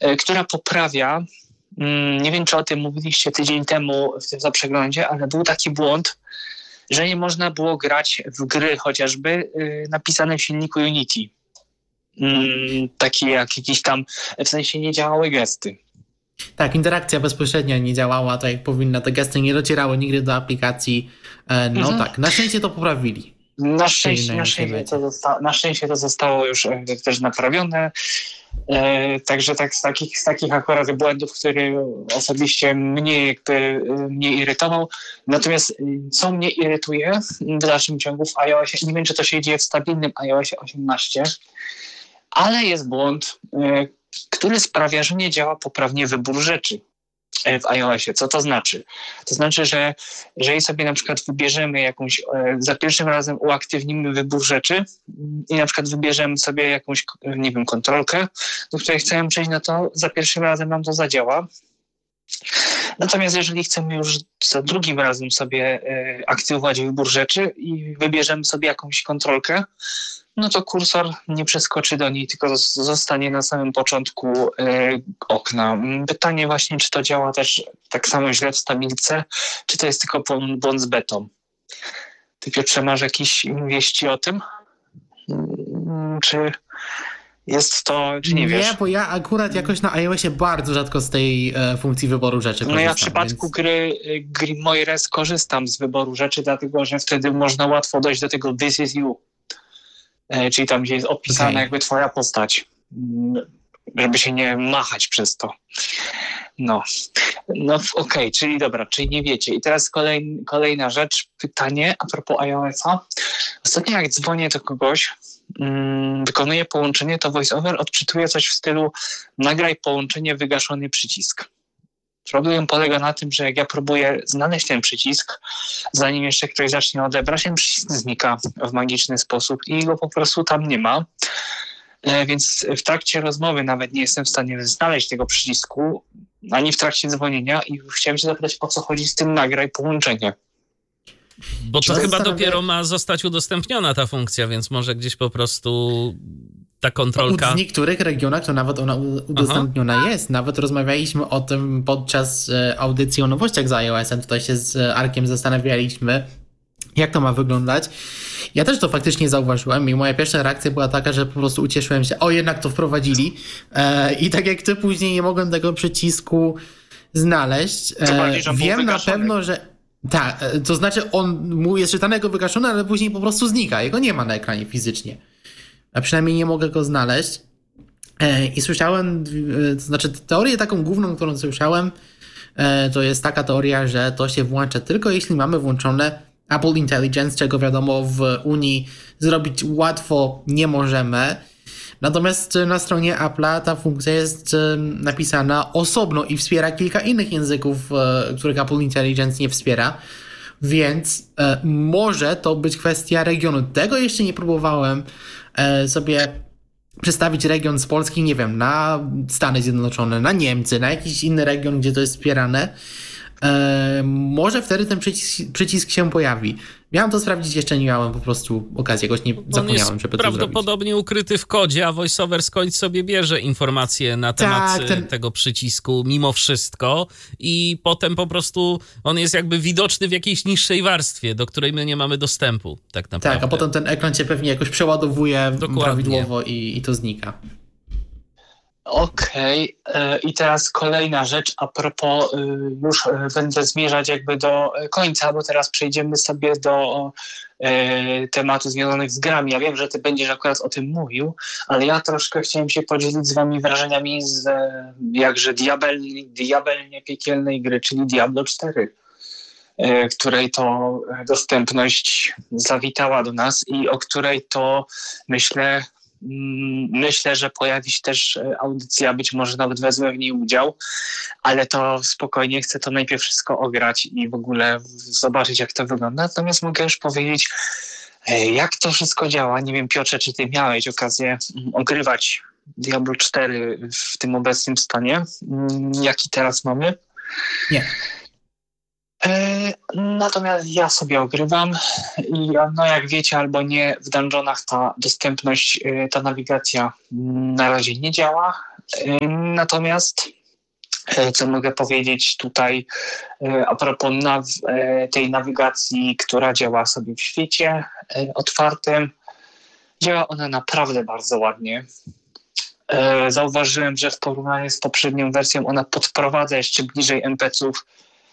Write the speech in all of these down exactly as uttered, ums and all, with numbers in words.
która poprawia, nie wiem, czy o tym mówiliście tydzień temu w tym zaprzeglądzie, ale był taki błąd, że nie można było grać w gry chociażby napisane w silniku Unity. Takie jak jakieś tam, w sensie nie działały gesty. Tak, interakcja bezpośrednia nie działała tak jak powinna, te gesty nie docierały nigdy do aplikacji. No mhm. tak, na szczęście to poprawili. Na szczęście, na, szczęście to zosta- na szczęście to zostało już też naprawione. E, także tak, z, takich, z takich akurat błędów, które osobiście mnie, jakby, mnie irytował. Natomiast co mnie irytuje w dalszym ciągu w iOSie, nie wiem, czy to się dzieje w stabilnym iOSie osiemnaście, ale jest błąd, e, który sprawia, że nie działa poprawnie wybór rzeczy w iOSie. Co to znaczy? To znaczy, że jeżeli sobie na przykład wybierzemy jakąś, za pierwszym razem uaktywnimy wybór rzeczy i na przykład wybierzemy sobie jakąś, nie wiem, kontrolkę, do której chcemy przejść, no to za pierwszym razem nam to zadziała. Natomiast jeżeli chcemy już za drugim razem sobie aktywować wybór rzeczy i wybierzemy sobie jakąś kontrolkę, no to kursor nie przeskoczy do niej, tylko zostanie na samym początku y, okna. Pytanie właśnie, czy to działa też tak samo źle w stabilce, czy to jest tylko błąd z betą. Ty, Piotrze, masz jakieś wieści o tym? Czy jest to, czy nie wiesz? Nie, bo ja akurat jakoś na iOSie bardzo rzadko z tej e, funkcji wyboru rzeczy korzystam. No ja w przypadku więc... gry Grimoire korzystam z wyboru rzeczy, dlatego że wtedy można łatwo dojść do tego This is you. Czyli tam, gdzie jest opisana okay. jakby twoja postać, żeby się nie machać przez to. No, no okej, okay, czyli dobra, czyli nie wiecie. I teraz kolej, kolejna rzecz, pytanie a propos iOS-a. Ostatnio jak dzwonię do kogoś, um, wykonuję połączenie, to VoiceOver odczytuje coś w stylu nagraj połączenie, wygaszony przycisk. Problem polega na tym, że jak ja próbuję znaleźć ten przycisk, zanim jeszcze ktoś zacznie odebrać, ten przycisk znika w magiczny sposób i go po prostu tam nie ma. Więc w trakcie rozmowy nawet nie jestem w stanie znaleźć tego przycisku, ani w trakcie dzwonienia i chciałem się zapytać, o co chodzi z tym nagraj połączenie. Bo to chyba dopiero ma zostać udostępniona ta funkcja, więc może gdzieś po prostu ta kontrolka... W niektórych regionach to nawet ona udostępniona Aha. jest. Nawet rozmawialiśmy o tym podczas audycji o nowościach z iOS-em. Tutaj się z Arkiem zastanawialiśmy, jak to ma wyglądać. Ja też to faktycznie zauważyłem i moja pierwsza reakcja była taka, że po prostu ucieszyłem się, o jednak to wprowadzili. E, I tak jak ty później nie mogłem tego przycisku znaleźć. E, wiem na pewno, że tak, to znaczy on mu jest czytane jako wygaszony, ale później po prostu znika. Jego nie ma na ekranie fizycznie. A przynajmniej nie mogę go znaleźć. E, I słyszałem, to znaczy teorię taką główną, którą słyszałem, e, to jest taka teoria, że to się włącza tylko jeśli mamy włączone Apple Intelligence, czego wiadomo w Unii zrobić łatwo nie możemy. Natomiast na stronie Apple'a ta funkcja jest napisana osobno i wspiera kilka innych języków, których Apple Intelligence nie wspiera. Więc e, może to być kwestia regionu. Tego jeszcze nie próbowałem e, sobie przestawić region z Polski, nie wiem, na Stany Zjednoczone, na Niemcy, na jakiś inny region, gdzie to jest wspierane. E, może wtedy ten przycisk, przycisk się pojawi. Miałem to sprawdzić, jeszcze nie miałem po prostu okazji, jakoś nie zapomniałem, żeby to zrobić. Prawdopodobnie ukryty w kodzie, a VoiceOver skądś sobie bierze informacje na temat tak, ten... tego przycisku mimo wszystko i potem po prostu on jest jakby widoczny w jakiejś niższej warstwie, do której my nie mamy dostępu, tak naprawdę. Tak, a potem ten ekran cię pewnie jakoś przeładowuje Dokładnie. prawidłowo i, i to znika. Okej, okay. I teraz kolejna rzecz a propos, już będę zmierzać jakby do końca, bo teraz przejdziemy sobie do tematów związanych z grami. Ja wiem, że ty będziesz akurat o tym mówił, ale ja troszkę chciałem się podzielić z wami wrażeniami z jakże diabelnie, diabelnie piekielnej gry, czyli Diablo cztery, której to dostępność zawitała do nas i o której to myślę, Myślę, że pojawi się też audycja, być może nawet wezmę w niej udział, ale to spokojnie chcę to najpierw wszystko ograć i w ogóle zobaczyć, jak to wygląda. Natomiast mogę już powiedzieć, jak to wszystko działa. Nie wiem, Piotrze, czy ty miałeś okazję ogrywać Diablo cztery w tym obecnym stanie, jaki teraz mamy? Nie. Natomiast ja sobie ogrywam i no jak wiecie albo nie, w dungeonach ta dostępność, ta nawigacja na razie nie działa. Natomiast co mogę powiedzieć tutaj a propos naw- tej nawigacji, która działa sobie w świecie otwartym. Działa ona naprawdę bardzo ładnie. Zauważyłem, że w porównaniu z poprzednią wersją ona podprowadza jeszcze bliżej en pe ce ów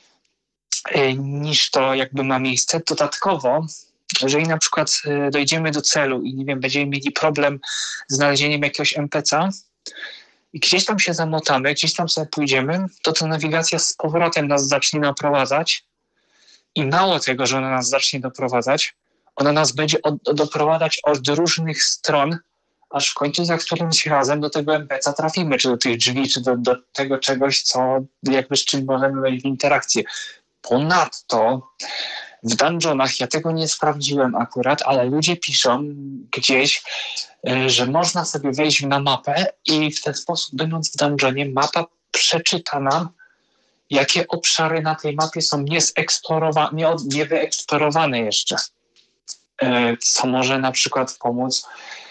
niż to jakby ma miejsce. Dodatkowo, jeżeli na przykład dojdziemy do celu i nie wiem, będziemy mieli problem z znalezieniem jakiegoś en pe ce a i gdzieś tam się zamotamy, gdzieś tam sobie pójdziemy, to ta nawigacja z powrotem nas zacznie naprowadzać i mało tego, że ona nas zacznie doprowadzać, ona nas będzie od, doprowadzać od różnych stron, aż w końcu za którymś razem do tego en pe ce a trafimy, czy do tych drzwi, czy do, do tego czegoś, co jakby z czym możemy wejść w interakcję. Ponadto w dungeonach, ja tego nie sprawdziłem akurat, ale ludzie piszą gdzieś, że można sobie wejść na mapę i w ten sposób, będąc w dungeonie, mapa przeczyta nam, jakie obszary na tej mapie są niezeksplorowane, nie, nie wyeksplorowane jeszcze. Co może na przykład pomóc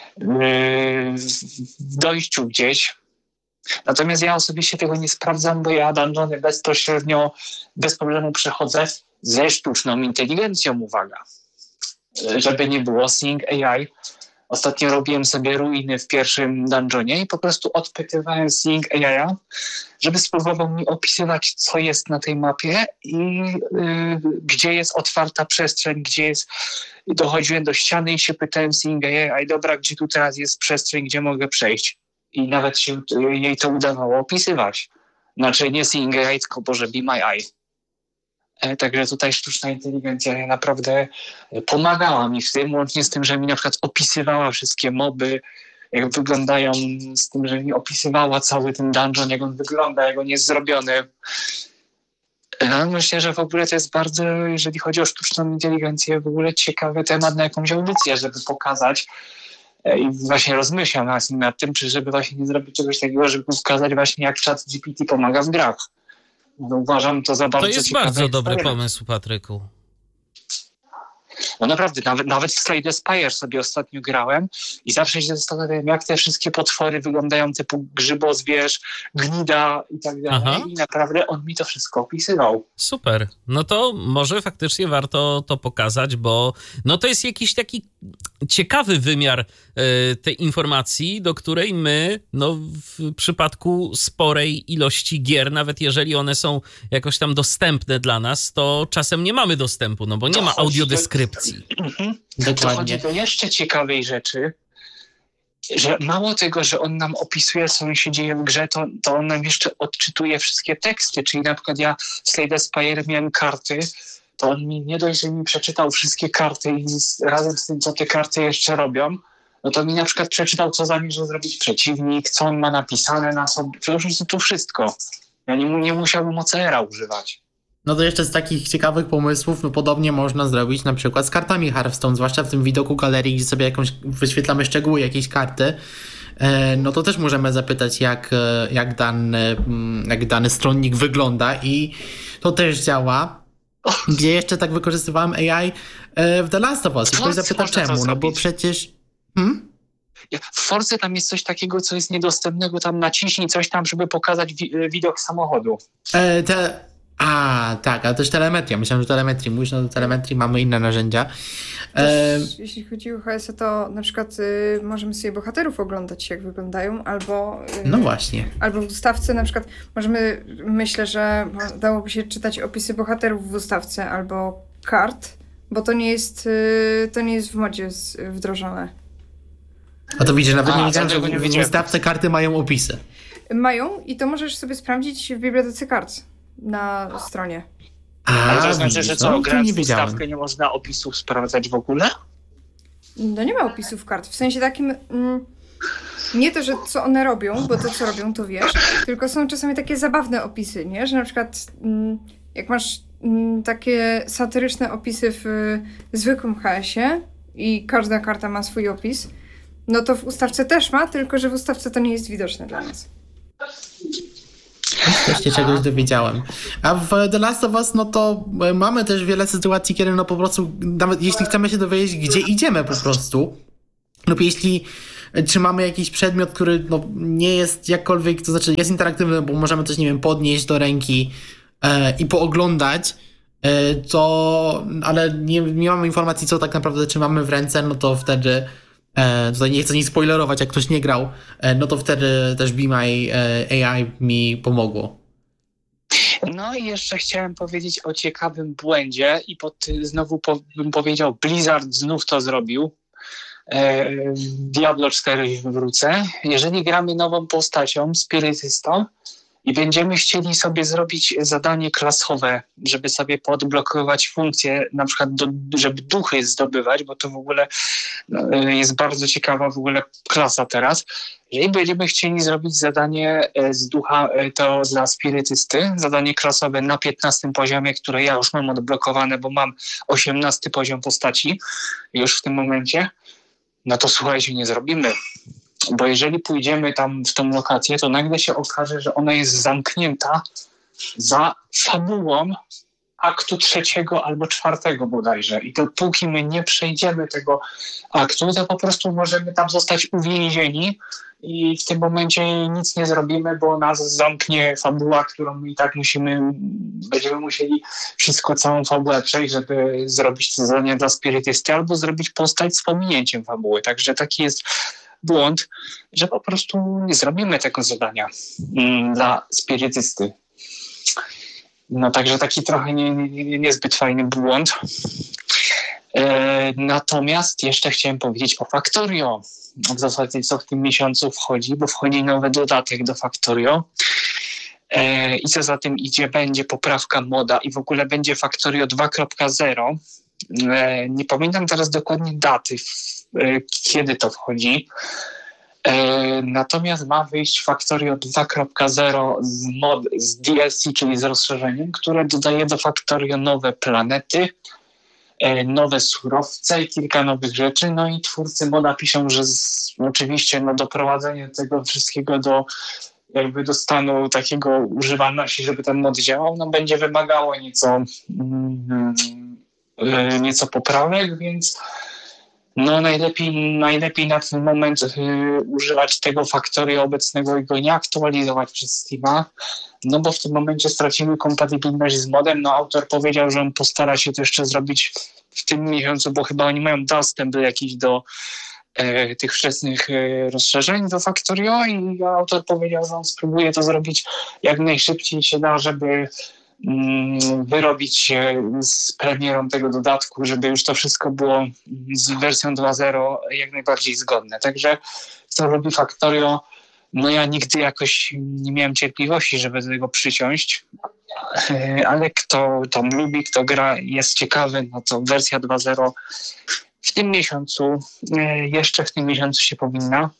w dojściu gdzieś. Natomiast ja osobiście tego nie sprawdzam, bo ja dungeony bezpośrednio, bez problemu przechodzę ze sztuczną inteligencją, uwaga. Żeby nie było Seeing A I. Ostatnio robiłem sobie ruiny w pierwszym dungeonie i po prostu odpytywałem Seeing A I, żeby spróbował mi opisywać, co jest na tej mapie i yy, gdzie jest otwarta przestrzeń, gdzie jest... Dochodziłem do ściany i się pytałem Seeing A I, dobra, gdzie tu teraz jest przestrzeń, gdzie mogę przejść. I nawet się jej to udawało opisywać. Znaczy nie Seeing A I, tylko Boże, Be My Eye. E, także tutaj sztuczna inteligencja naprawdę pomagała mi w tym, łącznie z tym, że mi na przykład opisywała wszystkie moby, jak wyglądają, z tym, że mi opisywała cały ten dungeon, jak on wygląda, jak on jest zrobiony. E, myślę, że w ogóle to jest bardzo, jeżeli chodzi o sztuczną inteligencję, w ogóle ciekawy temat na jakąś audycję, żeby pokazać. I właśnie rozmyślam nad tym, czy żeby właśnie nie zrobić czegoś takiego, żeby pokazać właśnie, jak ChatGPT pomaga w grach. No, uważam to za bardzo ciekawe. To jest bardzo dobry pomysł, Patryku. No naprawdę, nawet, nawet w Slay the Spire sobie ostatnio grałem i zawsze się zastanawiałem, jak te wszystkie potwory wyglądają, typu grzybozwierz, gnida i tak dalej. Aha. I naprawdę on mi to wszystko opisywał. Super. No to może faktycznie warto to pokazać, bo no to jest jakiś taki ciekawy wymiar y, tej informacji, do której my no w przypadku sporej ilości gier, nawet jeżeli one są jakoś tam dostępne dla nas, to czasem nie mamy dostępu, no bo nie to ma audiodeskrypcji. Mhm. To chodzi do jeszcze ciekawej rzeczy, że mało tego, że on nam opisuje, co się dzieje w grze, to, to on nam jeszcze odczytuje wszystkie teksty, czyli na przykład ja w Slay the Spire miałem karty, to on mi nie dość, że mi przeczytał wszystkie karty i z, razem z tym, co te karty jeszcze robią, no to mi na przykład przeczytał, co zamierza zrobić przeciwnik, co on ma napisane na sobie, przecież to wszystko. Ja nie, nie musiałbym O C R a używać. No to jeszcze z takich ciekawych pomysłów, no podobnie można zrobić na przykład z kartami Hearthstone, zwłaszcza w tym widoku galerii, gdzie sobie jakąś wyświetlamy szczegóły jakiejś karty, no to też możemy zapytać, jak, jak, dany, jak dany stronnik wygląda i to też działa. Gdzie jeszcze tak wykorzystywałem A I w The Last of Us. I ktoś zapyta czemu, no bo przecież... Hmm? W Force tam jest coś takiego, co jest niedostępnego, tam naciśnij coś tam, żeby pokazać wi- widok samochodu. E, te... A, tak, ale też telemetria. Myślałem, że telemetrii. Mówisz, no do telemetrii mamy inne narzędzia. E... Też, jeśli chodzi o H S, to na przykład y, możemy sobie bohaterów oglądać, jak wyglądają, albo... Y, no właśnie. Albo w ustawce na przykład możemy, myślę, że dałoby się czytać opisy bohaterów w ustawce albo kart, bo to nie jest, y, to nie jest w modzie wdrożone. A to widzisz, nawet A, nie wiedziałem, że w, w ustawce karty mają opisy. Mają i to możesz sobie sprawdzić w bibliotece kart na stronie. A, Ale to znaczy, że co, no, grając w ustawkę nie można opisów sprawdzać w ogóle? No nie ma opisów kart. W sensie takim... Mm, nie to, że co one robią, bo to co robią, to wiesz, tylko są czasami takie zabawne opisy, nie? Że na przykład mm, jak masz mm, takie satyryczne opisy w y, zwykłym H S-ie i każda karta ma swój opis, no to w ustawce też ma, tylko że w ustawce to nie jest widoczne dla nas. Też się czegoś dowiedziałem. A w The Last of Us, no to mamy też wiele sytuacji, kiedy no po prostu, nawet jeśli chcemy się dowiedzieć, gdzie idziemy po prostu, lub jeśli trzymamy jakiś przedmiot, który no, nie jest jakkolwiek, to znaczy jest interaktywny, bo możemy coś, nie wiem, podnieść do ręki e, i pooglądać, e, to, ale nie, nie mamy informacji, co tak naprawdę trzymamy w ręce, no to wtedy, e, tutaj nie chcę nic spoilerować, jak ktoś nie grał, e, no to wtedy też Be My e, A I mi pomogło. No i jeszcze chciałem powiedzieć o ciekawym błędzie i pod, znowu po, bym powiedział, Blizzard znów to zrobił. E, Diablo cztery wrócę. Jeżeli gramy nową postacią, spirytystą i będziemy chcieli sobie zrobić zadanie klasowe, żeby sobie podblokować funkcje, na przykład do, żeby duchy zdobywać, bo to w ogóle no, jest bardzo ciekawa w ogóle klasa teraz. Jeżeli będziemy chcieli zrobić zadanie z ducha, to dla spirytysty, zadanie klasowe na piętnastym poziomie, które ja już mam odblokowane, bo mam osiemnasty poziom postaci już w tym momencie, no to słuchajcie, nie zrobimy. Bo jeżeli pójdziemy tam w tą lokację, to nagle się okaże, że ona jest zamknięta za fabułą aktu trzeciego albo czwartego bodajże. I dopóki my nie przejdziemy tego aktu, to po prostu możemy tam zostać uwięzieni i w tym momencie nic nie zrobimy, bo nas zamknie fabuła, którą my i tak musimy, będziemy musieli wszystko, całą fabułę przejść, żeby zrobić to zadanie dla spirytysty albo zrobić postać z pominięciem fabuły. Także taki jest błąd, że po prostu nie zrobimy tego zadania mm, dla spirytysty. No także taki trochę nie, nie, niezbyt fajny błąd. E, natomiast jeszcze chciałem powiedzieć o Factorio. W zasadzie co w tym miesiącu wchodzi, bo wchodzi nowy dodatek do Factorio. E, I co za tym idzie, będzie poprawka moda i w ogóle będzie Factorio dwa kropka zero. E, nie pamiętam teraz dokładnie daty, e, kiedy to wchodzi. E, natomiast ma wyjść Factorio dwa kropka zero z, mod, z D L C, czyli z rozszerzeniem, które dodaje do Factorio nowe planety, e, nowe surowce i kilka nowych rzeczy. No i twórcy moda piszą, że z, oczywiście no, doprowadzenie tego wszystkiego do jakby do stanu takiego używalności, żeby ten mod działał, no będzie wymagało nieco, mm, e, nieco poprawek, więc no najlepiej, najlepiej na ten moment y, używać tego Factorio obecnego i go nie aktualizować przez Steama, no bo w tym momencie stracimy kompatybilność z modem. No autor powiedział, że on postara się to jeszcze zrobić w tym miesiącu, bo chyba oni mają dostęp do jakichś do e, tych wczesnych e, rozszerzeń do Factorio i autor powiedział, że on spróbuje to zrobić jak najszybciej się da, żeby wyrobić się z premierą tego dodatku, żeby już to wszystko było z wersją dwa zero jak najbardziej zgodne. Także kto lubi Factorio, no ja nigdy jakoś nie miałem cierpliwości, żeby do tego przysiąść, ale kto tam lubi, kto gra, jest ciekawy, no to wersja dwa zero w tym miesiącu, jeszcze w tym miesiącu się powinna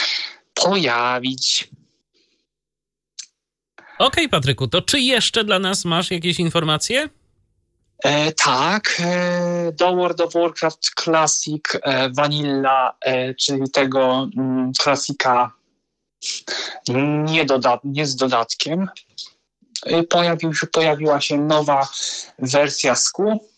pojawić. Okej, okay, Patryku, to czy jeszcze dla nas masz jakieś informacje? E, tak, e, do World of Warcraft Classic e, Vanilla, e, czyli tego mm, klasika nie, doda- nie z dodatkiem, e, pojawił się, pojawiła się nowa wersja S K U,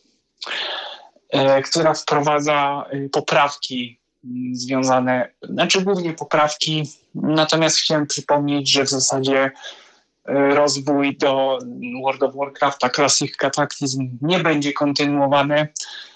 e, która wprowadza e, poprawki m, związane, znaczy głównie poprawki, natomiast chciałem przypomnieć, że w zasadzie rozwój do World of Warcrafta Classic Cataclysm nie będzie kontynuowany.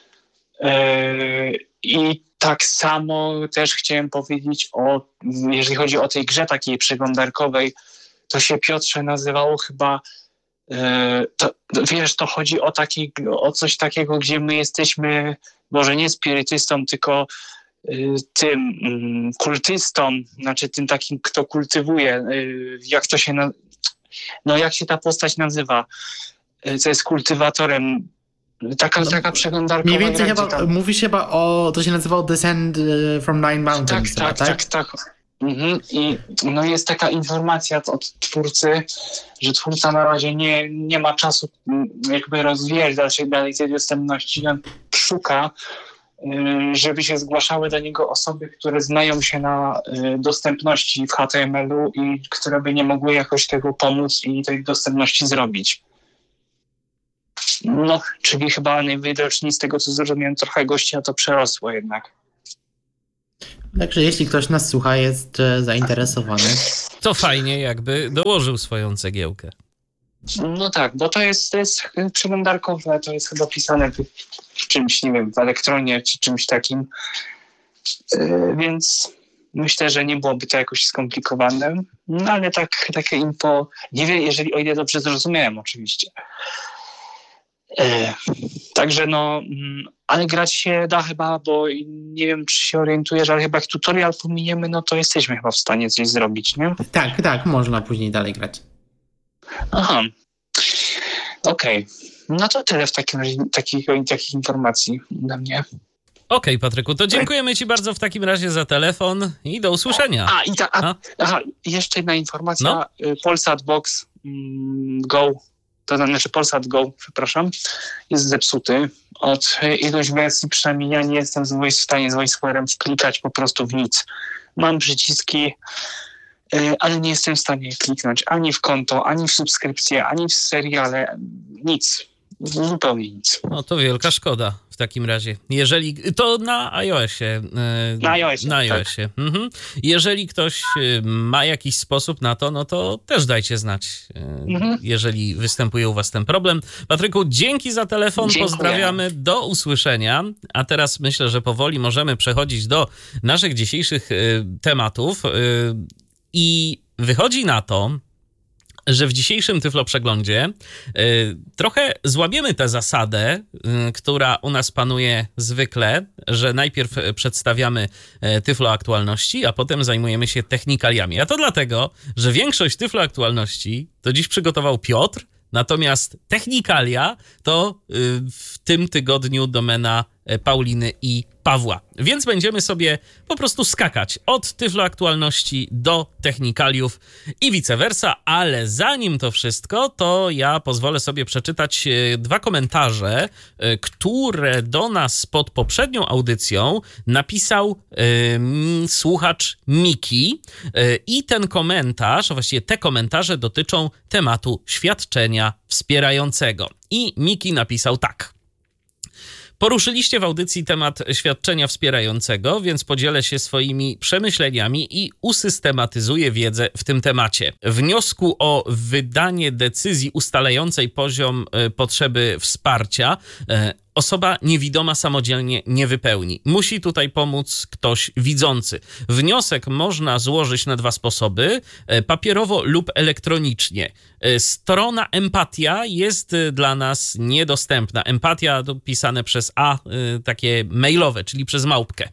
I tak samo też chciałem powiedzieć o, jeżeli chodzi o tej grze takiej przeglądarkowej, to się, Piotrze, nazywało chyba, to, wiesz, to chodzi o, taki, o coś takiego, gdzie my jesteśmy może nie spirytystą, tylko tym kultystą, znaczy tym takim, kto kultywuje, jak to się na, no jak się ta postać nazywa, co jest kultywatorem, taka, no, taka przeglądarkowa. Mniej więcej chyba, tam... mówisz chyba o, to się nazywało Descend from Nine Mountains. Tak, tak, tak, tak. tak. Mhm. I no jest taka informacja od twórcy, że twórca na razie nie, nie ma czasu jakby rozwijać dalej, dalej tej dostępności. On szuka, żeby się zgłaszały do niego osoby, które znają się na dostępności w H T M L u i które by nie mogły jakoś tego pomóc i tej dostępności zrobić. No, czyli chyba najwidoczniej z tego, co zrozumiałem, trochę gościa to przerosło jednak. Także jeśli ktoś nas słucha, jest zainteresowany, to fajnie jakby dołożył swoją cegiełkę. No tak, bo to jest, to jest przeglądarkowe, to jest chyba pisane w czymś, nie wiem, w elektronie czy czymś takim, yy, więc myślę, że nie byłoby to jakoś skomplikowane, no ale tak, takie info, nie wiem, jeżeli o ile dobrze zrozumiałem oczywiście. Yy, także no, ale grać się da chyba, bo nie wiem, czy się orientujesz, ale chyba jak tutorial pominiemy, no to jesteśmy chyba w stanie coś zrobić, nie? Tak, tak, można później dalej grać. Aha, okej. Okay. No to tyle w takim razie takich, takich informacji ode mnie. Okej, okay, Patryku, to dziękujemy Ci bardzo w takim razie za telefon i do usłyszenia. A, i ta, a, aha, jeszcze jedna informacja. No? Polsat Box mm, Go, to znaczy Polsat Go, przepraszam, jest zepsuty. Od iluś wersji, przynajmniej ja nie jestem z voice, w stanie z VoiceOverem wklikać po prostu w nic. Mam przyciski, ale nie jestem w stanie kliknąć ani w konto, ani w subskrypcję, ani w seriale, nic, zupełnie nic. No to wielka szkoda w takim razie. Jeżeli, to na iOSie. Na iOSie, na iOSie. Tak. Mhm. Jeżeli ktoś ma jakiś sposób na to, no to też dajcie znać, mhm. jeżeli występuje u was ten problem. Patryku, dzięki za telefon, dziękuję. Pozdrawiamy, do usłyszenia. A teraz myślę, że powoli możemy przechodzić do naszych dzisiejszych tematów. I wychodzi na to, że w dzisiejszym Tyflo Przeglądzie y, trochę złamiemy tę zasadę, y, która u nas panuje zwykle, że najpierw przedstawiamy y, Tyflo Aktualności, a potem zajmujemy się technikaliami. A to dlatego, że większość Tyflo Aktualności to dziś przygotował Piotr, natomiast technikalia to y, w tym tygodniu domena Pauliny i Pawła. Więc będziemy sobie po prostu skakać od Tyflo Aktualności do technikaliów i vice versa, ale zanim to wszystko, to ja pozwolę sobie przeczytać dwa komentarze, które do nas pod poprzednią audycją napisał yy, słuchacz Miki yy, i ten komentarz, a właściwie te komentarze dotyczą tematu świadczenia wspierającego. I Miki napisał tak. Poruszyliście w audycji temat świadczenia wspierającego, więc podzielę się swoimi przemyśleniami i usystematyzuję wiedzę w tym temacie. Wniosku o wydanie decyzji ustalającej poziom potrzeby wsparcia osoba niewidoma samodzielnie nie wypełni. Musi tutaj pomóc ktoś widzący. Wniosek można złożyć na dwa sposoby, papierowo lub elektronicznie. Strona Empatia jest dla nas niedostępna. Empatia to pisane przez A, takie mailowe, czyli przez małpkę.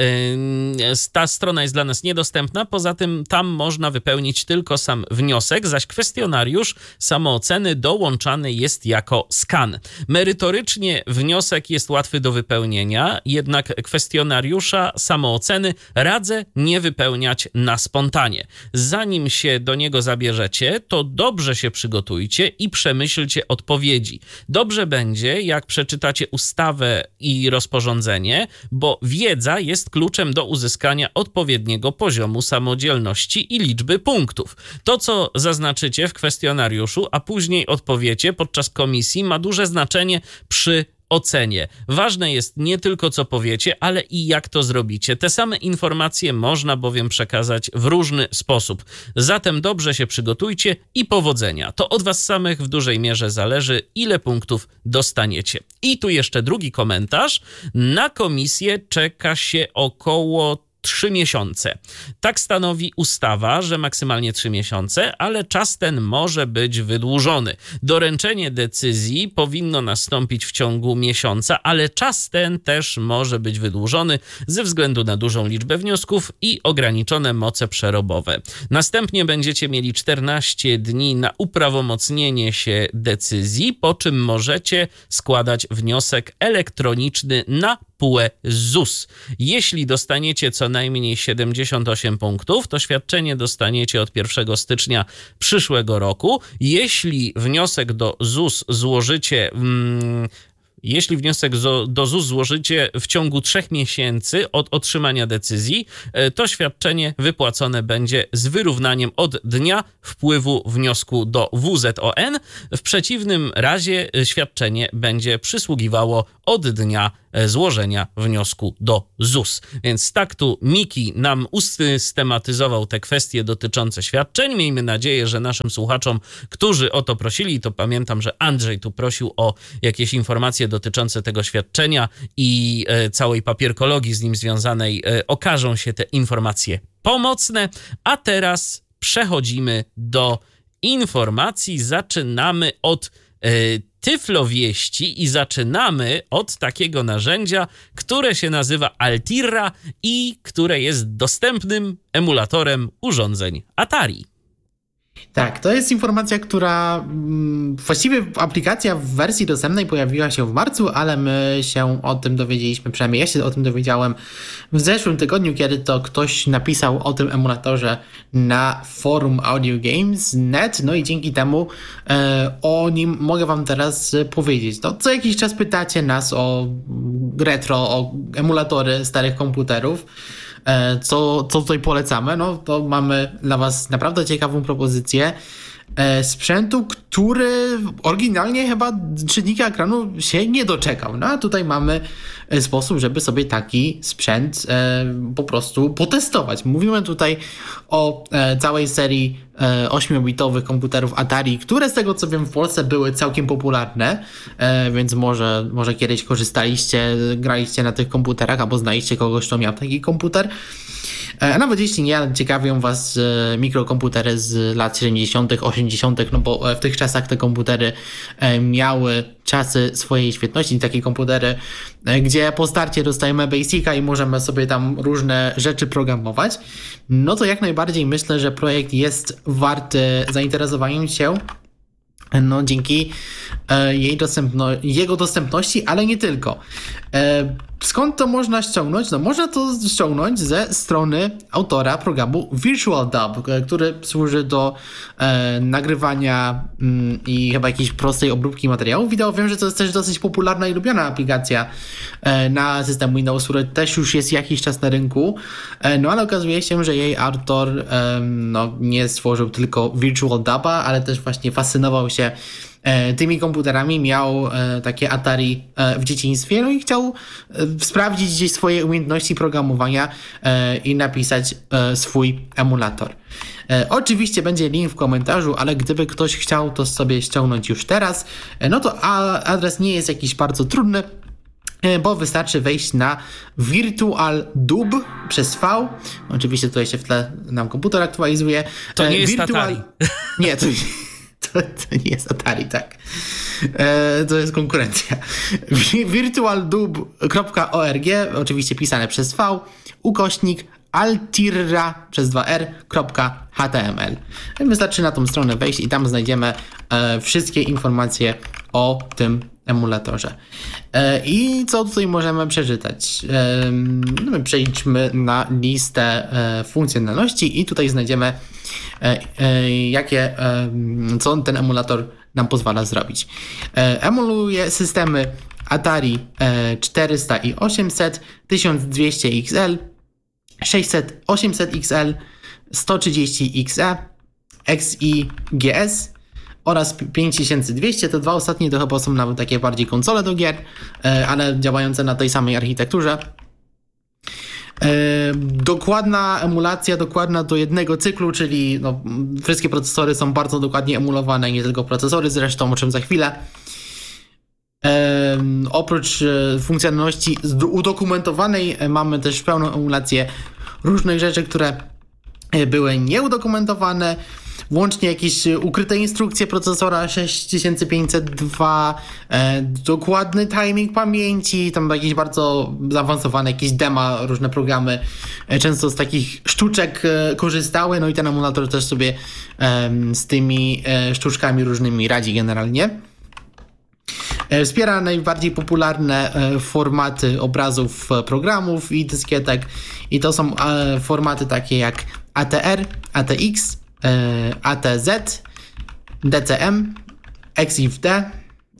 Ta strona jest dla nas niedostępna, poza tym tam można wypełnić tylko sam wniosek, zaś kwestionariusz samooceny dołączany jest jako skan. Merytorycznie wniosek jest łatwy do wypełnienia, jednak kwestionariusza samooceny radzę nie wypełniać na spontanie. Zanim się do niego zabierzecie, to dobrze się przygotujcie i przemyślcie odpowiedzi. Dobrze będzie, jak przeczytacie ustawę i rozporządzenie, bo wiedza jest kluczem do uzyskania odpowiedniego poziomu samodzielności i liczby punktów. To, co zaznaczycie w kwestionariuszu, a później odpowiecie podczas komisji, ma duże znaczenie przy ocenie. Ważne jest nie tylko co powiecie, ale i jak to zrobicie. Te same informacje można bowiem przekazać w różny sposób. Zatem dobrze się przygotujcie i powodzenia. To od was samych w dużej mierze zależy, ile punktów dostaniecie. I tu jeszcze drugi komentarz. Na komisję czeka się około trzy miesiące. Tak stanowi ustawa, że maksymalnie trzy miesiące, ale czas ten może być wydłużony. Doręczenie decyzji powinno nastąpić w ciągu miesiąca, ale czas ten też może być wydłużony ze względu na dużą liczbę wniosków i ograniczone moce przerobowe. Następnie będziecie mieli czternaście dni na uprawomocnienie się decyzji, po czym możecie składać wniosek elektroniczny na P U E Z U S. Jeśli dostaniecie co najmniej siedemdziesiąt osiem punktów, to świadczenie dostaniecie od pierwszego stycznia przyszłego roku. Jeśli wniosek do Z U S złożycie mm, jeśli wniosek do Z U S złożycie w ciągu trzech miesięcy od otrzymania decyzji, to świadczenie wypłacone będzie z wyrównaniem od dnia wpływu wniosku do W Z O N. W przeciwnym razie świadczenie będzie przysługiwało od dnia złożenia wniosku do Z U S. Więc tak tu Miki nam usystematyzował te kwestie dotyczące świadczeń. Miejmy nadzieję, że naszym słuchaczom, którzy o to prosili, to pamiętam, że Andrzej tu prosił o jakieś informacje dotyczące tego świadczenia i e, całej papierkologii z nim związanej, e, okażą się te informacje pomocne. A teraz przechodzimy do informacji. Zaczynamy od e, Tyflowieści i zaczynamy od takiego narzędzia, które się nazywa Altira i które jest dostępnym emulatorem urządzeń Atari. Tak, to jest informacja, która właściwie aplikacja w wersji dostępnej pojawiła się w marcu, ale my się o tym dowiedzieliśmy, przynajmniej ja się o tym dowiedziałem w zeszłym tygodniu, kiedy to ktoś napisał o tym emulatorze na forum Audio Games kropka net, no i dzięki temu e, o nim mogę wam teraz powiedzieć. No, co jakiś czas pytacie nas o retro, o emulatory starych komputerów. Co, co tutaj polecamy? No to mamy dla was naprawdę ciekawą propozycję sprzętu, który oryginalnie chyba czytnika ekranu się nie doczekał. No a tutaj mamy sposób, żeby sobie taki sprzęt po prostu potestować. Mówimy tutaj o całej serii ośmiobitowych komputerów Atari, które z tego co wiem w Polsce były całkiem popularne, więc może, może kiedyś korzystaliście, graliście na tych komputerach albo znaliście kogoś, kto miał taki komputer. A nawet jeśli nie, ciekawią was mikrokomputery z lat siedemdziesiątych, osiemdziesiątych, no bo w tych czasach te komputery miały czasy swojej świetności, takie komputery, gdzie po starcie dostajemy Basica i możemy sobie tam różne rzeczy programować, no to jak najbardziej myślę, że projekt jest warty zainteresowania się, no dzięki jej dostępno- jego dostępności, ale nie tylko. Skąd to można ściągnąć? No można to ściągnąć ze strony autora programu VirtualDub, który służy do e, nagrywania mm, i chyba jakiejś prostej obróbki materiałów wideo. Wiem, że to jest też dosyć popularna i lubiana aplikacja e, na system Windows, który też już jest jakiś czas na rynku, e, no ale okazuje się, że jej autor e, no, nie stworzył tylko VirtualDuba, ale też właśnie fascynował się tymi komputerami, miał e, takie Atari e, w dzieciństwie, no i chciał e, sprawdzić gdzieś swoje umiejętności programowania e, i napisać e, swój emulator. E, oczywiście będzie link w komentarzu, ale gdyby ktoś chciał to sobie ściągnąć już teraz, e, no to a, adres nie jest jakiś bardzo trudny, e, bo wystarczy wejść na VirtualDub przez V. Oczywiście tutaj się w tle nam komputer aktualizuje. To nie e, jest Virtual... Atari. Nie, to To, to nie jest Atari, tak. E, to jest konkurencja. virtualdub kropka org, oczywiście pisane przez V, ukośnik Altira przez dwa R, .html. Wystarczy na tą stronę wejść i tam znajdziemy e, wszystkie informacje o tym emulatorze. E, I co tutaj możemy przeczytać? E, no przejdźmy na listę e, funkcjonalności i tutaj znajdziemy e, e, jakie, e, co ten emulator nam pozwala zrobić. E, emuluje systemy Atari e, czterysta i osiemset, tysiąc dwieście X L, sześćset, osiemset X L, sto trzydzieści X E, X I G S oraz pięć tysięcy dwieście. Te dwa ostatnie to chyba są nawet takie bardziej konsole do gier, ale działające na tej samej architekturze. Dokładna emulacja, dokładna do jednego cyklu, czyli no, wszystkie procesory są bardzo dokładnie emulowane, nie tylko procesory zresztą, o czym za chwilę. Um, oprócz e, funkcjonalności udokumentowanej e, mamy też pełną emulację różnych rzeczy, które e, były nieudokumentowane, włącznie jakieś ukryte instrukcje procesora sześć tysięcy pięćset dwa, e, dokładny timing pamięci, tam jakieś bardzo zaawansowane, jakieś dema, różne programy e, często z takich sztuczek e, korzystały, no i ten emulator też sobie e, z tymi e, sztuczkami różnymi radzi generalnie. Wspiera najbardziej popularne formaty obrazów programów i dyskietek i to są formaty takie jak A T R, A T X, A T Z, D C M, X I F D,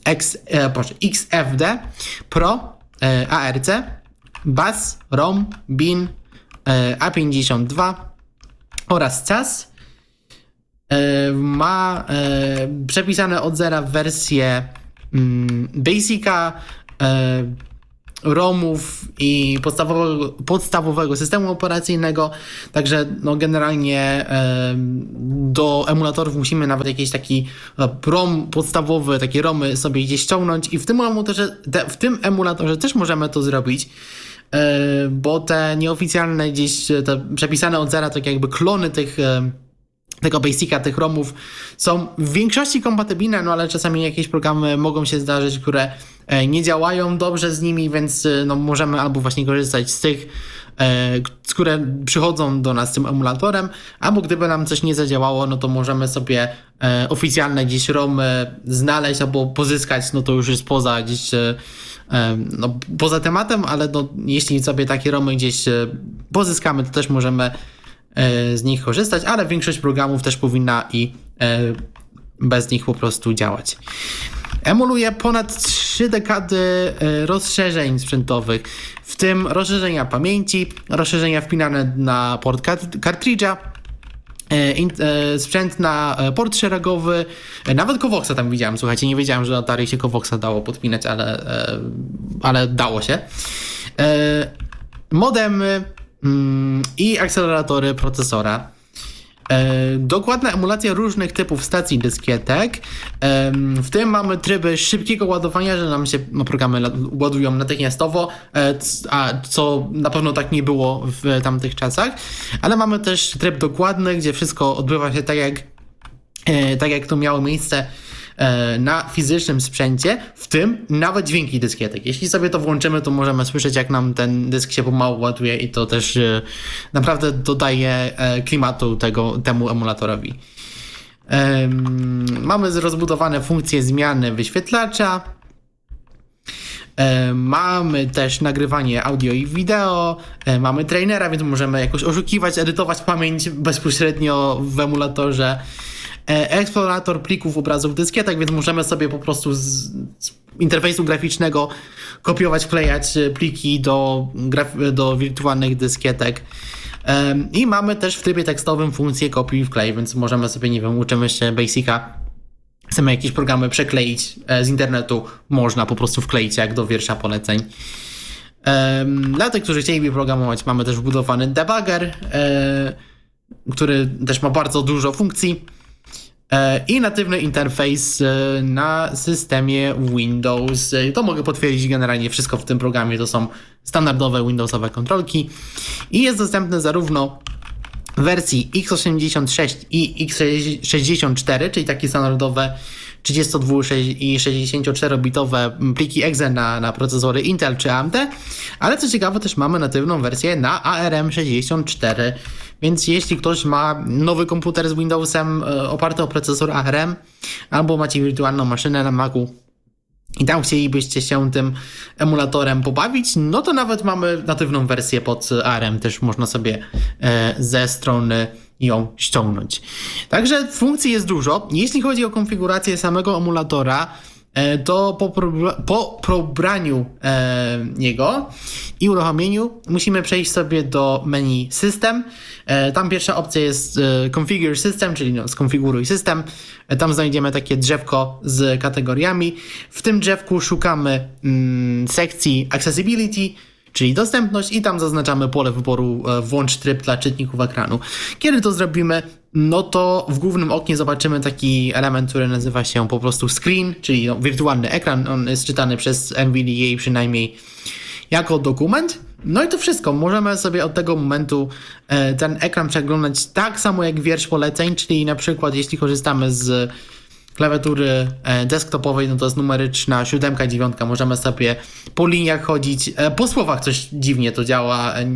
X, e, proszę, X F D, Pro, e, A R C, Bus, ROM, Bin, e, A pięćdziesiąt dwa oraz C A S. E, ma e, przepisane od zera wersję mm, Basica, e, ROMów i podstawowego, podstawowego systemu operacyjnego, także no generalnie e, do emulatorów musimy nawet jakiś taki ROM podstawowy, takie ROMy sobie gdzieś ściągnąć i w tym emulatorze, te, w tym emulatorze też możemy to zrobić, e, bo te nieoficjalne gdzieś, te przepisane od zera, tak jakby klony tych e, tego Basica, tych ROMów są w większości kompatybilne, no ale czasami jakieś programy mogą się zdarzyć, które nie działają dobrze z nimi, więc no, możemy albo właśnie korzystać z tych, e, które przychodzą do nas z tym emulatorem, albo gdyby nam coś nie zadziałało, no to możemy sobie e, oficjalne gdzieś ROMy znaleźć albo pozyskać, no to już jest poza gdzieś e, no, poza tematem, ale no, jeśli sobie takie ROMy gdzieś e, pozyskamy, to też możemy e, z nich korzystać, ale większość programów też powinna i e, bez nich po prostu działać. Emuluje ponad trzy dekady rozszerzeń sprzętowych, w tym rozszerzenia pamięci, rozszerzenia wpinane na port kartridża, sprzęt na port szeregowy, nawet Covoxa tam widziałem, słuchajcie, nie wiedziałem, że Atari się Covoxa dało podpinać, ale, ale dało się. Modemy i akceleratory procesora. Dokładna emulacja różnych typów stacji dyskietek. W tym mamy tryby szybkiego ładowania, że nam się no, programy ładują natychmiastowo, a co na pewno tak nie było w tamtych czasach, ale mamy też tryb dokładny, gdzie wszystko odbywa się tak jak, tak jak to miało miejsce na fizycznym sprzęcie, w tym nawet dźwięki dyskietek. Jeśli sobie to włączymy, to możemy słyszeć, jak nam ten dysk się pomału ładuje i to też naprawdę dodaje klimatu tego, temu emulatorowi. Mamy rozbudowane funkcje zmiany wyświetlacza. Mamy też nagrywanie audio i wideo, mamy trainera, więc możemy jakoś oszukiwać, edytować pamięć bezpośrednio w emulatorze. Eksplorator plików obrazów dyskietek, więc możemy sobie po prostu z, z interfejsu graficznego kopiować, wklejać pliki do, graf- do wirtualnych dyskietek. Um, I mamy też w trybie tekstowym funkcję kopiuj i wklej, więc możemy sobie, nie wiem, uczymy się Basica, chcemy jakieś programy przekleić z internetu, można po prostu wkleić jak do wiersza poleceń. Um, dla tych, którzy chcieliby programować, mamy też wbudowany debugger, um, który też ma bardzo dużo funkcji. I natywny interfejs na systemie Windows. To mogę potwierdzić, generalnie wszystko w tym programie to są standardowe Windowsowe kontrolki i jest dostępne zarówno w wersji X osiemdziesiąt sześć i X sześćdziesiąt cztery, czyli takie standardowe trzydziestodwu i sześćdziesięcioczterobitowe pliki exe na, na procesory Intel czy A M D, ale co ciekawe też mamy natywną wersję na A R M sześćdziesiąt cztery, więc jeśli ktoś ma nowy komputer z Windowsem e, oparty o procesor A R M albo macie wirtualną maszynę na Macu i tam chcielibyście się tym emulatorem pobawić, no to nawet mamy natywną wersję pod A R M, też można sobie e, ze strony ją ściągnąć. Także funkcji jest dużo. Jeśli chodzi o konfigurację samego emulatora, to po, pro, po pobraniu e, jego i uruchomieniu musimy przejść sobie do menu System. E, tam pierwsza opcja jest e, Configure System, czyli no, skonfiguruj system. E, tam znajdziemy takie drzewko z kategoriami. W tym drzewku szukamy mm, sekcji Accessibility, czyli dostępność, i tam zaznaczamy pole wyboru e, włącz tryb dla czytników ekranu. Kiedy to zrobimy, no to w głównym oknie zobaczymy taki element, który nazywa się po prostu screen, czyli no, wirtualny ekran. On jest czytany przez N V D A przynajmniej jako dokument. No i to wszystko. Możemy sobie od tego momentu e, ten ekran przeglądać tak samo jak wiersz poleceń, czyli na przykład jeśli korzystamy z klawiatury desktopowej, no to jest numeryczna siódemka, dziewiątka. Możemy sobie po liniach chodzić. E, po słowach coś dziwnie to działa. E,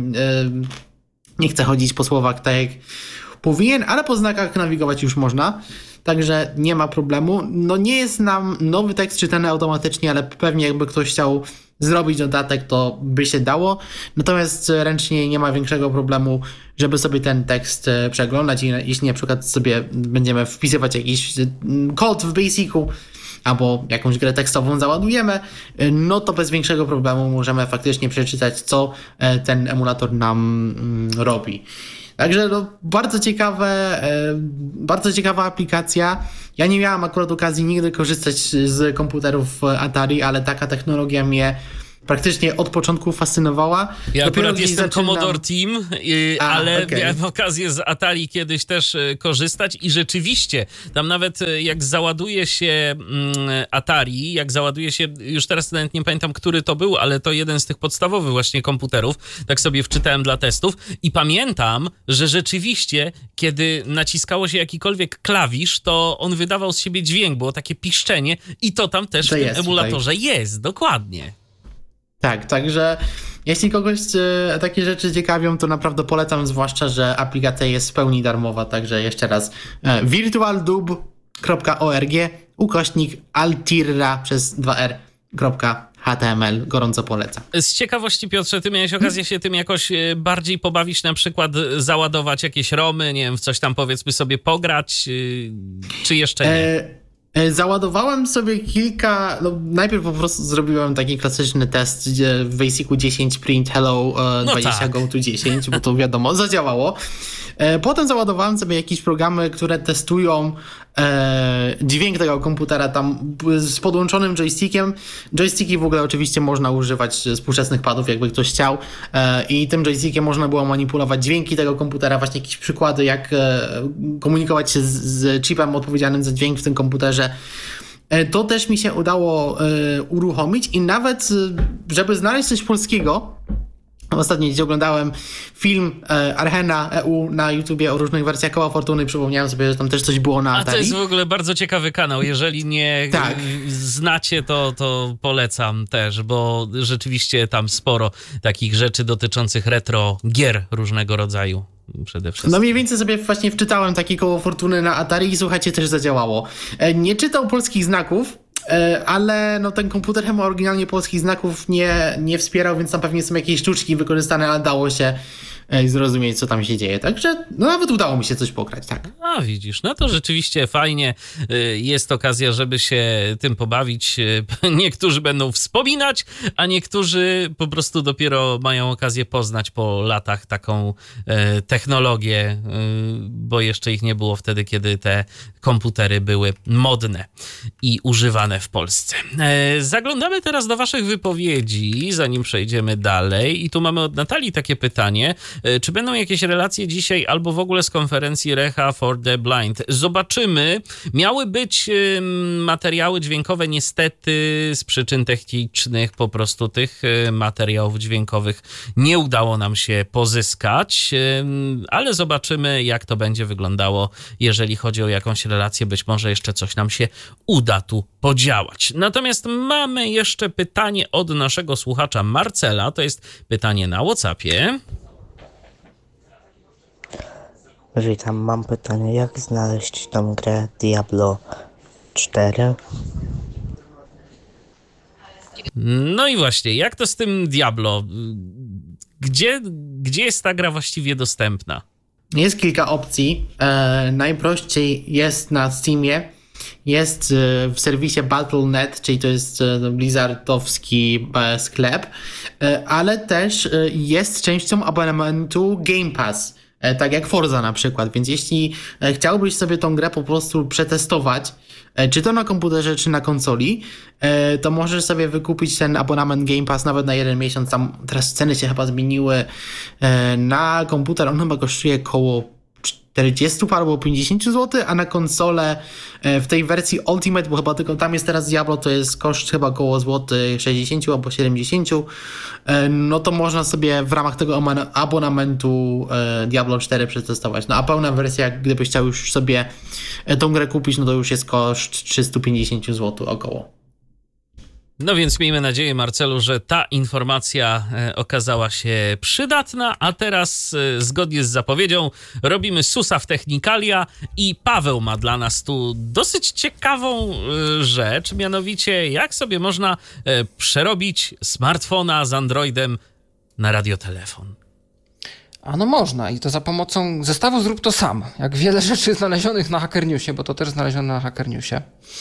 nie chcę chodzić po słowach tak jak powinien, ale po znakach nawigować już można, także nie ma problemu. No nie jest nam nowy tekst czytany automatycznie, ale pewnie jakby ktoś chciał zrobić dodatek, to by się dało. Natomiast ręcznie nie ma większego problemu, żeby sobie ten tekst przeglądać i jeśli na przykład sobie będziemy wpisywać jakiś kod w Basicu albo jakąś grę tekstową załadujemy, no to bez większego problemu możemy faktycznie przeczytać, co ten emulator nam robi. Także no, bardzo ciekawe, bardzo ciekawa aplikacja. Ja nie miałam akurat okazji nigdy korzystać z komputerów Atari, ale taka technologia mnie praktycznie od początku fascynowała. Ja Dopiero akurat jestem zaczynam... Commodore Team, yy, A, ale okay. miałem okazję z Atari kiedyś też yy, korzystać i rzeczywiście tam nawet yy, jak załaduje się yy, Atari, jak załaduje się, już teraz nawet nie pamiętam, który to był, ale to jeden z tych podstawowych właśnie komputerów, tak sobie wczytałem dla testów i pamiętam, że rzeczywiście, kiedy naciskało się jakikolwiek klawisz, to on wydawał z siebie dźwięk, było takie piszczenie i to tam też to w tym jest, emulatorze tutaj. Jest, dokładnie. Tak, także jeśli kogoś e, takie rzeczy ciekawią, to naprawdę polecam, zwłaszcza, że aplikacja jest w pełni darmowa, także jeszcze raz e, virtualdub kropka org ukośnik altirra przez dwa r kropka h t m l. Gorąco polecam. Z ciekawości, Piotrze, ty miałeś okazję się tym jakoś bardziej pobawić, na przykład załadować jakieś romy, nie wiem, w coś tam powiedzmy sobie pograć, czy jeszcze nie? E- Załadowałem sobie kilka, no najpierw po prostu zrobiłem taki klasyczny test w Basicu dziesięć print hello uh, no dwadzieścia tak. go to dziesięć, bo to wiadomo, zadziałało. Potem załadowałem sobie jakieś programy, które testują e, dźwięk tego komputera tam z podłączonym joystickiem. Joysticki w ogóle oczywiście można używać współczesnych padów, jakby ktoś chciał. E, I tym joystickiem można było manipulować dźwięki tego komputera, właśnie jakieś przykłady, jak e, komunikować się z, z chipem odpowiedzialnym za dźwięk w tym komputerze. E, to też mi się udało e, uruchomić i nawet, żeby znaleźć coś polskiego, ostatnio dziś oglądałem film e, Archena E U na YouTubie o różnych wersjach Koła Fortuny. Przypomniałem sobie, że tam też coś było na Atari. A to jest w ogóle bardzo ciekawy kanał. Jeżeli nie tak. znacie, to, to polecam też, bo rzeczywiście tam sporo takich rzeczy dotyczących retro gier różnego rodzaju. Przede wszystkim. No mniej więcej sobie właśnie wczytałem takie Koło Fortuny na Atari i słuchajcie, też zadziałało. E, nie czytał polskich znaków, ale no ten komputer chyba oryginalnie polskich znaków nie, nie wspierał, więc tam pewnie są jakieś sztuczki wykorzystane, ale dało się zrozumieć, co tam się dzieje. Także no nawet udało mi się coś pograć, tak. A widzisz, no to rzeczywiście fajnie. Jest okazja, żeby się tym pobawić. Niektórzy będą wspominać, a niektórzy po prostu dopiero mają okazję poznać po latach taką technologię, bo jeszcze ich nie było wtedy, kiedy te komputery były modne i używane w Polsce. Zaglądamy teraz do waszych wypowiedzi, zanim przejdziemy dalej. I tu mamy od Natalii takie pytanie. Czy będą jakieś relacje dzisiaj albo w ogóle z konferencji Reha for the Blind? Zobaczymy. Miały być materiały dźwiękowe, niestety z przyczyn technicznych po prostu tych materiałów dźwiękowych nie udało nam się pozyskać, ale zobaczymy, jak to będzie wyglądało, jeżeli chodzi o jakąś relację. Być może jeszcze coś nam się uda tu podziałać. Natomiast mamy jeszcze pytanie od naszego słuchacza Marcela. To jest pytanie na WhatsAppie. Witam, mam pytanie, jak znaleźć tą grę Diablo cztery? No i właśnie, jak to z tym Diablo? Gdzie, gdzie jest ta gra właściwie dostępna? Jest kilka opcji. E, najprościej jest na Steamie. Jest e, w serwisie battle kropka net, czyli to jest e, blizzardowski e, sklep, e, ale też e, jest częścią abonamentu Game Pass. Tak jak Forza na przykład, więc jeśli chciałbyś sobie tą grę po prostu przetestować, czy to na komputerze, czy na konsoli, to możesz sobie wykupić ten abonament Game Pass nawet na jeden miesiąc. Tam teraz ceny się chyba zmieniły. Na komputer on chyba kosztuje około czterdzieści albo pięćdziesiąt złotych, a na konsolę w tej wersji Ultimate, bo chyba tylko tam jest teraz Diablo, to jest koszt chyba około złoty sześćdziesiąt albo siedemdziesiąt, no to można sobie w ramach tego abonamentu Diablo cztery przetestować. No a pełna wersja, gdybyś chciał już sobie tą grę kupić, no to już jest koszt trzysta pięćdziesiąt złotych około. No więc miejmy nadzieję, Marcelu, że ta informacja okazała się przydatna, a teraz zgodnie z zapowiedzią robimy susa w technikalia i Paweł ma dla nas tu dosyć ciekawą rzecz, mianowicie jak sobie można przerobić smartfona z Androidem na radiotelefon. A no można i to za pomocą zestawu Zrób to sam, jak wiele rzeczy znalezionych na Hacker Newsie, bo to też znalezione na Hacker Newsie.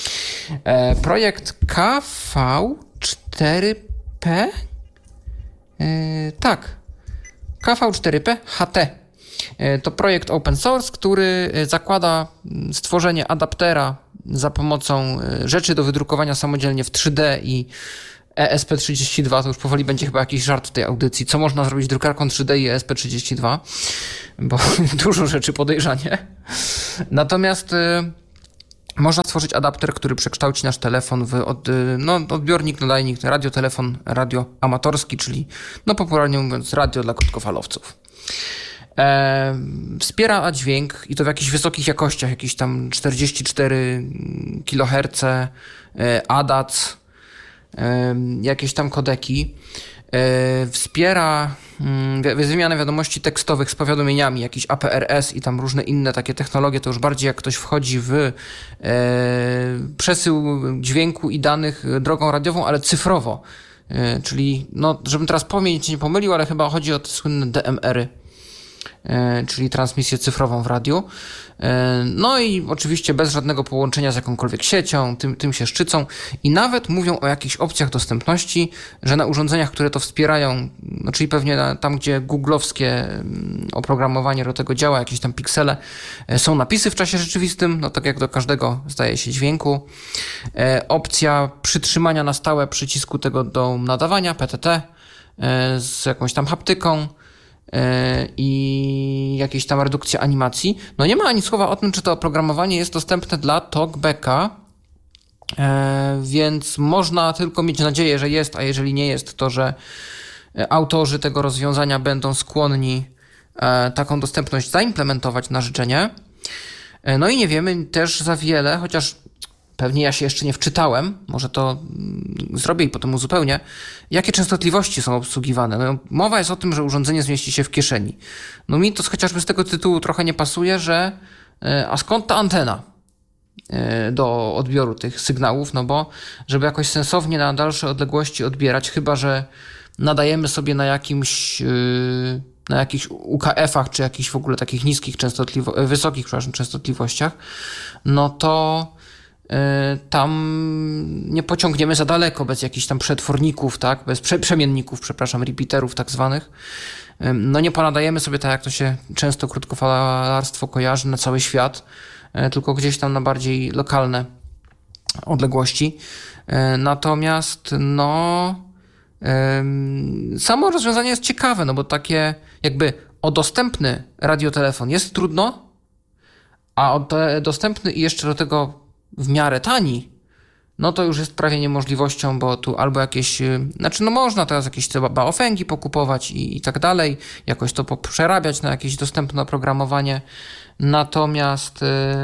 E, projekt K V cztery P? E, tak. K V cztery P H T. E, to projekt open source, który zakłada stworzenie adaptera za pomocą rzeczy do wydrukowania samodzielnie w trzy D i E S P trzydzieści dwa. To już powoli będzie chyba jakiś żart w tej audycji. Co można zrobić drukarką trzy D i E S P trzydzieści dwa? Bo dużo rzeczy podejrzanie. Natomiast y, można stworzyć adapter, który przekształci nasz telefon w od, no, odbiornik, nadajnik, radiotelefon, radio amatorski, czyli no popularnie mówiąc radio dla krótkofalowców. E, wspiera dźwięk i to w jakichś wysokich jakościach, jakieś tam czterdzieści cztery kiloherce, e, A D A C, e, jakieś tam kodeki. E, wspiera mm, wymianę wiadomości tekstowych z powiadomieniami, jakiś A P R S i tam różne inne takie technologie, to już bardziej jak ktoś wchodzi w e, przesył dźwięku i danych drogą radiową, ale cyfrowo. E, czyli, no, żebym teraz pamięć nie pomylił, ale chyba chodzi o te słynne D M R-y. Czyli transmisję cyfrową w radiu. No i oczywiście bez żadnego połączenia z jakąkolwiek siecią, tym, tym się szczycą i nawet mówią o jakichś opcjach dostępności, że na urządzeniach, które to wspierają, no czyli pewnie na, tam, gdzie googlowskie oprogramowanie do tego działa, jakieś tam piksele, są napisy w czasie rzeczywistym, no tak jak do każdego zdaje się dźwięku. Opcja przytrzymania na stałe przycisku tego do nadawania, P T T, z jakąś tam haptyką, i jakieś tam redukcja animacji. No nie ma ani słowa o tym, czy to oprogramowanie jest dostępne dla TalkBacka, więc można tylko mieć nadzieję, że jest, a jeżeli nie jest, to że autorzy tego rozwiązania będą skłonni taką dostępność zaimplementować na życzenie. No i nie wiemy też za wiele, chociaż pewnie ja się jeszcze nie wczytałem, może to zrobię i potem uzupełnię, jakie częstotliwości są obsługiwane. No, mowa jest o tym, że urządzenie zmieści się w kieszeni. No mi to chociażby z tego tytułu trochę nie pasuje, że a skąd ta antena do odbioru tych sygnałów, no bo żeby jakoś sensownie na dalsze odległości odbierać, chyba że nadajemy sobie na jakimś na jakichś U K F-ach, czy jakichś w ogóle takich niskich częstotliwościach, wysokich, przepraszam, częstotliwościach, no to tam nie pociągniemy za daleko bez jakichś tam przetworników, tak, bez prze, przemienników, przepraszam, repeaterów tak zwanych. No nie ponadajemy sobie tak, jak to się często krótkofalarstwo kojarzy, na cały świat, tylko gdzieś tam na bardziej lokalne odległości. Natomiast no samo rozwiązanie jest ciekawe, no bo takie jakby o dostępny radiotelefon jest trudno, a o dostępny i jeszcze do tego w miarę tani, no to już jest prawie niemożliwością, bo tu albo jakieś, znaczy no można teraz jakieś baofengi pokupować i, i tak dalej, jakoś to przerabiać na jakieś dostępne oprogramowanie, natomiast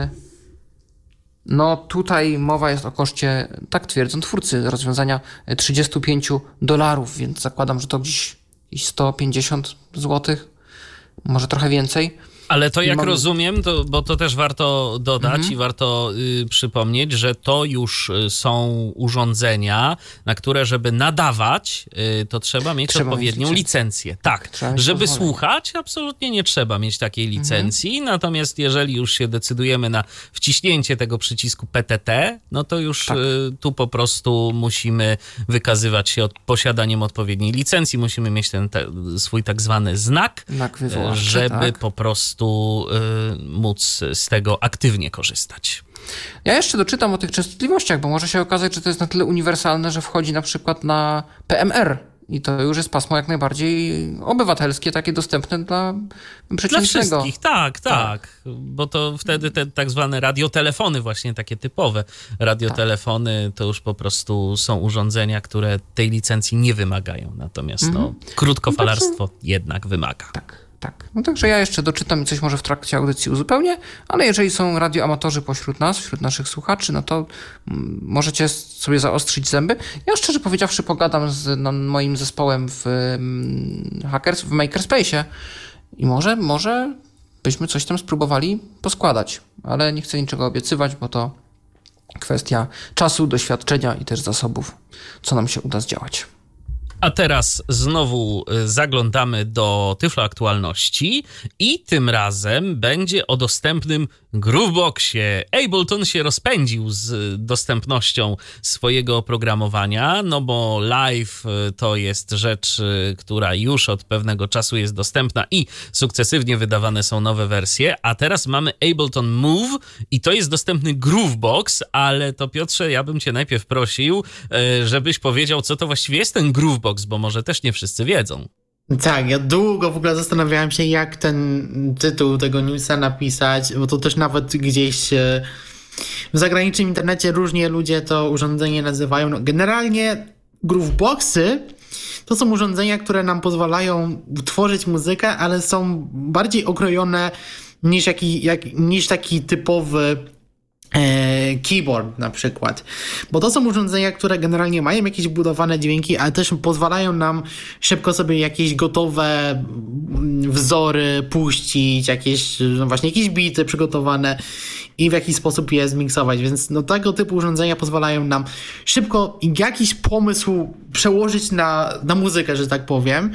no tutaj mowa jest o koszcie, tak twierdzą twórcy rozwiązania, trzydzieści pięć dolarów, więc zakładam, że to gdzieś sto pięćdziesiąt złotych, może trochę więcej. Ale to jak Mam... rozumiem, to, bo to też warto dodać mhm. i warto y, przypomnieć, że to już y, są urządzenia, na które żeby nadawać, y, to trzeba mieć trzeba odpowiednią mieć licencję. Tak, żeby pozwolenie. Słuchać, absolutnie nie trzeba mieć takiej licencji, mhm. natomiast jeżeli już się decydujemy na wciśnięcie tego przycisku P T T, no to już tak. y, tu po prostu musimy wykazywać się od posiadaniem odpowiedniej licencji, musimy mieć ten te, swój tak zwany znak, znak żeby tak. po prostu móc z tego aktywnie korzystać. Ja jeszcze doczytam o tych częstotliwościach, bo może się okazać, że to jest na tyle uniwersalne, że wchodzi na przykład na P M R i to już jest pasmo jak najbardziej obywatelskie, takie dostępne dla przeciętnego. Dla wszystkich, tak, tak, tak. Bo to wtedy te tak zwane radiotelefony, właśnie takie typowe radiotelefony, tak. to już po prostu są urządzenia, które tej licencji nie wymagają. Natomiast mhm. no, krótkofalarstwo no jednak wymaga. Tak. Tak, no także ja jeszcze doczytam i coś może w trakcie audycji uzupełnię, ale jeżeli są radioamatorzy pośród nas, wśród naszych słuchaczy, no to m, możecie sobie zaostrzyć zęby. Ja szczerze powiedziawszy pogadam z no, moim zespołem w, m, hackers, w Makerspace'ie i może, może byśmy coś tam spróbowali poskładać, ale nie chcę niczego obiecywać, bo to kwestia czasu, doświadczenia i też zasobów, co nam się uda zdziałać. A teraz znowu zaglądamy do Tyflo Aktualności i tym razem będzie o dostępnym Grooveboxie. Ableton się rozpędził z dostępnością swojego oprogramowania, no bo live to jest rzecz, która już od pewnego czasu jest dostępna i sukcesywnie wydawane są nowe wersje, a teraz mamy Ableton Move i to jest dostępny Groovebox, ale to Piotrze, ja bym cię najpierw prosił, żebyś powiedział, co to właściwie jest ten Groovebox, bo może też nie wszyscy wiedzą. Tak, ja długo w ogóle zastanawiałem się, jak ten tytuł tego newsa napisać, bo to też nawet gdzieś w zagranicznym internecie różnie ludzie to urządzenie nazywają. No, generalnie Grooveboxy to są urządzenia, które nam pozwalają tworzyć muzykę, ale są bardziej okrojone niż, jaki, jak, niż taki typowy keyboard na przykład, bo to są urządzenia, które generalnie mają jakieś budowane dźwięki, ale też pozwalają nam szybko sobie jakieś gotowe wzory puścić, jakieś, no właśnie jakieś bity przygotowane i w jakiś sposób je zmiksować, więc no tego typu urządzenia pozwalają nam szybko jakiś pomysł przełożyć na, na muzykę, że tak powiem,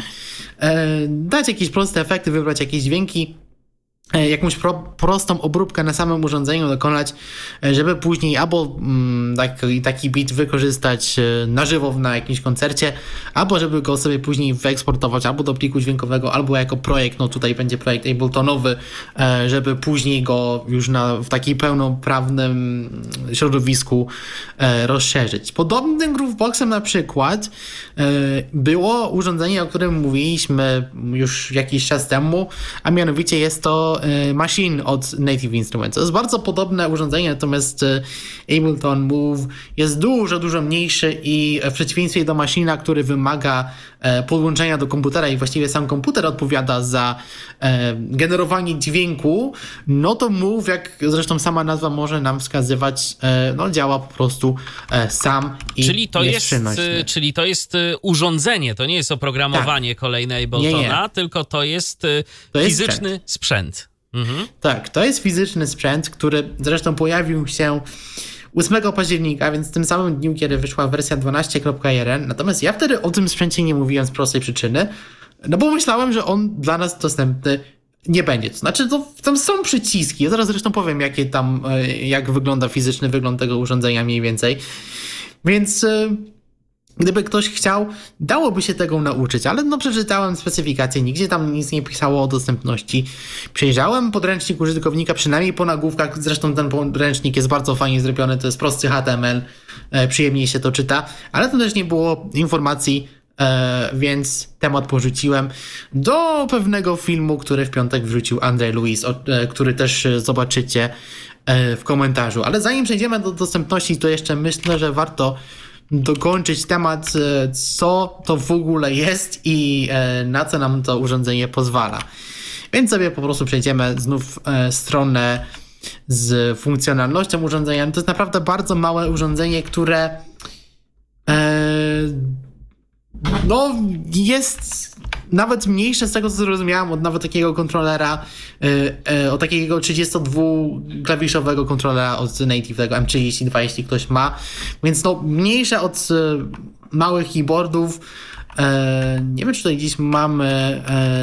dać jakieś proste efekty, wybrać jakieś dźwięki, jakąś pro, prostą obróbkę na samym urządzeniu dokonać, żeby później albo mm, taki, taki beat wykorzystać na żywo na jakimś koncercie, albo żeby go sobie później wyeksportować albo do pliku dźwiękowego, albo jako projekt, no tutaj będzie projekt Abletonowy, żeby później go już na, w takim pełnoprawnym środowisku rozszerzyć. Podobnym Grooveboxem na przykład było urządzenie, o którym mówiliśmy już jakiś czas temu, a mianowicie jest to Machine od Native Instruments. To jest bardzo podobne urządzenie, natomiast Ableton Move jest dużo, dużo mniejszy i w przeciwieństwie do Machine'a, który wymaga podłączenia do komputera i właściwie sam komputer odpowiada za generowanie dźwięku, no to Move, jak zresztą sama nazwa może nam wskazywać, no działa po prostu sam i czyli to jest jest, przynośny. Czyli to jest urządzenie, to nie jest oprogramowanie tak. kolejne Abletona, nie, nie. tylko to jest to fizyczny jest sprzęt. sprzęt. Mhm. Tak, to jest fizyczny sprzęt, który zresztą pojawił się ósmego października, więc w tym samym dniu, kiedy wyszła wersja dwanaście kropka jeden. Natomiast ja wtedy o tym sprzęcie nie mówiłem z prostej przyczyny, no bo myślałem, że on dla nas dostępny nie będzie. To znaczy, to, tam są przyciski. Ja zaraz zresztą powiem, jakie tam, jak wygląda fizyczny wygląd tego urządzenia mniej więcej. Więc gdyby ktoś chciał, dałoby się tego nauczyć, ale no przeczytałem specyfikację, nigdzie tam nic nie pisało o dostępności. Przejrzałem podręcznik użytkownika, przynajmniej po nagłówkach, zresztą ten podręcznik jest bardzo fajnie zrobiony, to jest prosty H T M L, e, przyjemniej się to czyta, ale to też nie było informacji, e, więc temat porzuciłem do pewnego filmu, który w piątek wrzucił Andrzej Luiz, o, e, który też zobaczycie e, w komentarzu. Ale zanim przejdziemy do dostępności, to jeszcze myślę, że warto dokończyć temat, co to w ogóle jest i na co nam to urządzenie pozwala. Więc sobie po prostu przejdziemy znów stronę z funkcjonalnością urządzenia. To jest naprawdę bardzo małe urządzenie, które no jest nawet mniejsze z tego, co zrozumiałem, od nawet takiego kontrolera, od takiego trzydziestodwuklawiszowego kontrolera od Native, tego M trzydzieści dwa, jeśli ktoś ma. Więc no mniejsze od małych keyboardów. Nie wiem, czy tutaj gdzieś mamy...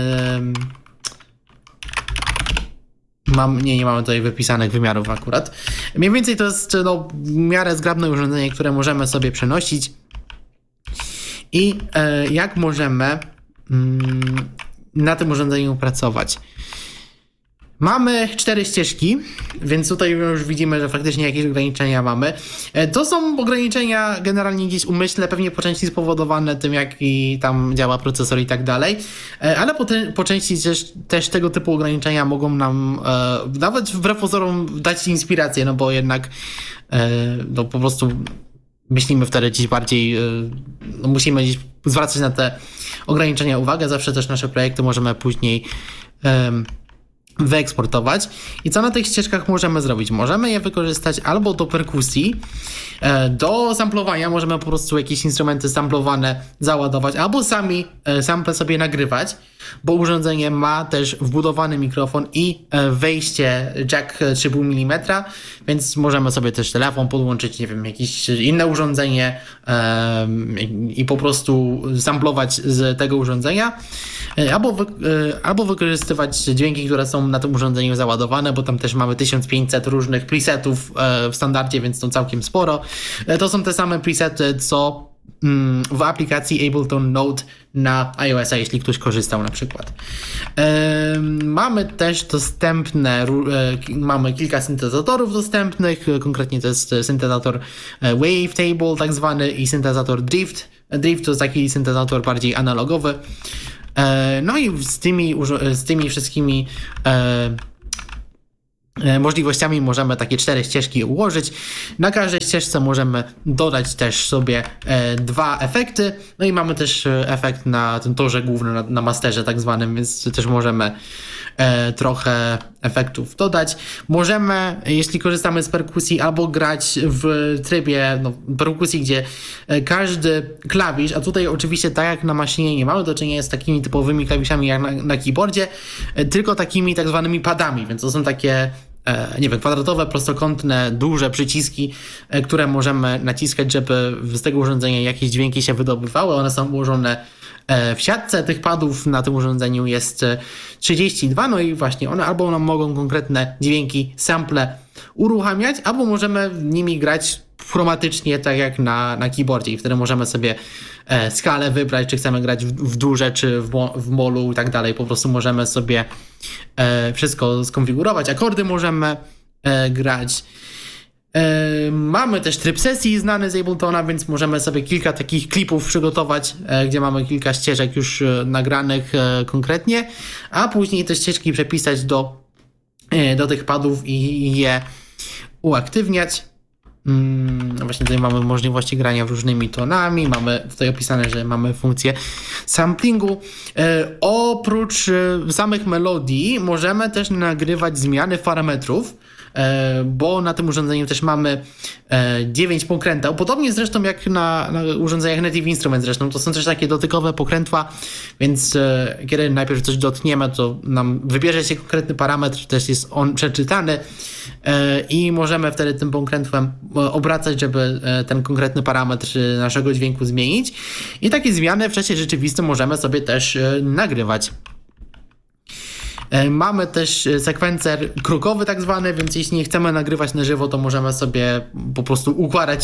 Mam, nie, nie mamy tutaj wypisanych wymiarów akurat. Mniej więcej to jest no, w miarę zgrabne urządzenie, które możemy sobie przenosić. I e, jak możemy mm, na tym urządzeniu pracować? Mamy cztery ścieżki, więc tutaj już widzimy, że faktycznie jakieś ograniczenia mamy. E, to są ograniczenia generalnie gdzieś umyślne, pewnie po części spowodowane tym, jak i tam działa procesor i tak dalej, e, ale po, te, po części też, też tego typu ograniczenia mogą nam e, nawet wbrew pozorom dać inspirację, no bo jednak e, no po prostu myślimy wtedy gdzieś bardziej, no musimy gdzieś zwracać na te ograniczenia uwagę. Zawsze też nasze projekty możemy później um, wyeksportować. I co na tych ścieżkach możemy zrobić? Możemy je wykorzystać albo do perkusji, do samplowania, możemy po prostu jakieś instrumenty samplowane załadować, albo sami sample sobie nagrywać, bo urządzenie ma też wbudowany mikrofon i wejście jack trzy i pół milimetra, więc możemy sobie też telefon podłączyć, nie wiem, jakieś inne urządzenie um, i po prostu samplować z tego urządzenia, albo, wy, albo wykorzystywać dźwięki, które są na tym urządzeniu załadowane, bo tam też mamy tysiąc pięćset różnych presetów w standardzie, więc to całkiem sporo. To są te same presety, co w aplikacji Ableton Note na iOS-a, jeśli ktoś korzystał na przykład. Mamy też dostępne, mamy kilka syntezatorów dostępnych, konkretnie to jest syntezator Wavetable tak zwany i syntezator Drift. Drift to jest taki syntezator bardziej analogowy. No i z tymi, z tymi wszystkimi możliwościami możemy takie cztery ścieżki ułożyć. Na każdej ścieżce możemy dodać też sobie e, dwa efekty. No i mamy też efekt na tym torze głównym, na, na masterze tak zwanym, więc też możemy e, trochę efektów dodać. Możemy, jeśli korzystamy z perkusji, albo grać w trybie no, perkusji, gdzie każdy klawisz, a tutaj oczywiście tak jak na maszynie nie mamy do czynienia z takimi typowymi klawiszami jak na, na keyboardzie, tylko takimi tak zwanymi padami, więc to są takie nie wiem, kwadratowe, prostokątne, duże przyciski, które możemy naciskać, żeby z tego urządzenia jakieś dźwięki się wydobywały. One są ułożone w siatce. Tych padów na tym urządzeniu jest trzydzieści dwa, no i właśnie one albo nam mogą konkretne dźwięki, sample uruchamiać, albo możemy nimi grać chromatycznie, tak jak na, na keyboardzie i wtedy możemy sobie e, skalę wybrać, czy chcemy grać w, w durze, czy w, mo, w molu i tak dalej. Po prostu możemy sobie e, wszystko skonfigurować. Akordy możemy e, grać. E, mamy też tryb sesji znany z Abletona, więc możemy sobie kilka takich klipów przygotować, e, gdzie mamy kilka ścieżek już e, nagranych e, konkretnie, a później te ścieżki przepisać do, e, do tych padów i, i je uaktywniać. Hmm, właśnie tutaj mamy możliwości grania różnymi tonami, mamy tutaj opisane, że mamy funkcję samplingu. E, oprócz e, samych melodii możemy też nagrywać zmiany parametrów, e, bo na tym urządzeniu też mamy e, dziewięć pokręteł, podobnie zresztą jak na, na urządzeniach Native Instruments zresztą, to są też takie dotykowe pokrętła, więc e, kiedy najpierw coś dotkniemy, to nam wybierze się konkretny parametr, też jest on przeczytany e, i możemy wtedy tym pokrętłem obracać, żeby ten konkretny parametr naszego dźwięku zmienić. I takie zmiany w czasie rzeczywistym możemy sobie też nagrywać. Mamy też sekwencer krokowy tak zwany, więc jeśli nie chcemy nagrywać na żywo, to możemy sobie po prostu układać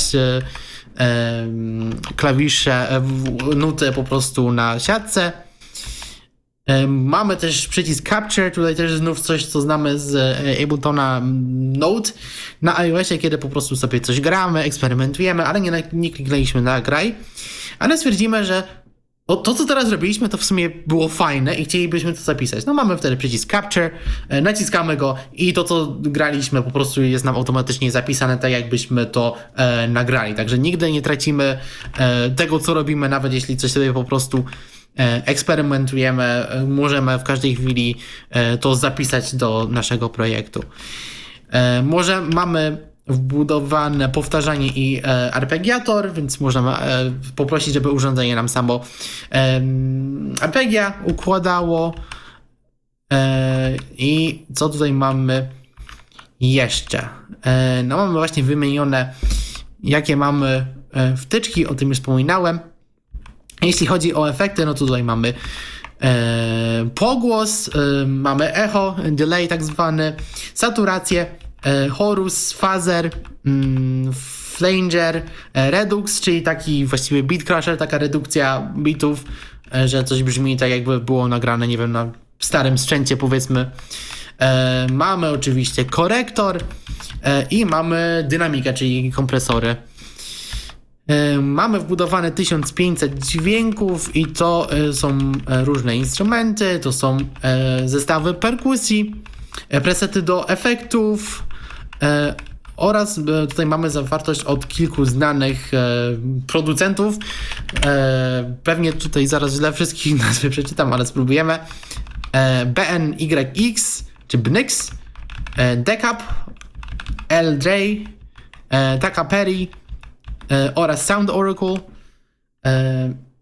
klawisze, nuty po prostu na siatce. Mamy też przycisk Capture, tutaj też znów coś, co znamy z Abletona Note na iOSie, kiedy po prostu sobie coś gramy, eksperymentujemy, ale nie, nie kliknęliśmy na graj, ale stwierdzimy, że o, to, co teraz robiliśmy, to w sumie było fajne i chcielibyśmy to zapisać. No mamy wtedy przycisk Capture, naciskamy go i to, co graliśmy, po prostu jest nam automatycznie zapisane tak, jakbyśmy to e, nagrali. Także nigdy nie tracimy e, tego, co robimy, nawet jeśli coś sobie po prostu eksperymentujemy, możemy w każdej chwili to zapisać do naszego projektu. Może mamy wbudowane powtarzanie i arpeggiator, więc możemy poprosić, żeby urządzenie nam samo arpeggia układało. I co tutaj mamy jeszcze? No mamy właśnie wymienione, jakie mamy wtyczki, o tym już wspominałem. Jeśli chodzi o efekty, no to tutaj mamy e, pogłos, e, mamy echo, delay tak zwany, saturację, e, chorus, phaser, mm, flanger, e, redux, czyli taki właściwie beat crusher, taka redukcja bitów, e, że coś brzmi tak jakby było nagrane, nie wiem, na starym sprzęcie powiedzmy. E, mamy oczywiście korektor e, i mamy dynamikę, czyli kompresory. Mamy wbudowane tysiąc pięćset dźwięków i to są różne instrumenty, to są zestawy perkusji, presety do efektów oraz tutaj mamy zawartość od kilku znanych producentów. Pewnie tutaj zaraz źle wszystkich nazwy przeczytam, ale spróbujemy. B N Y X czy B N X, Decap, L J, Taka Perry oraz Sound Oracle.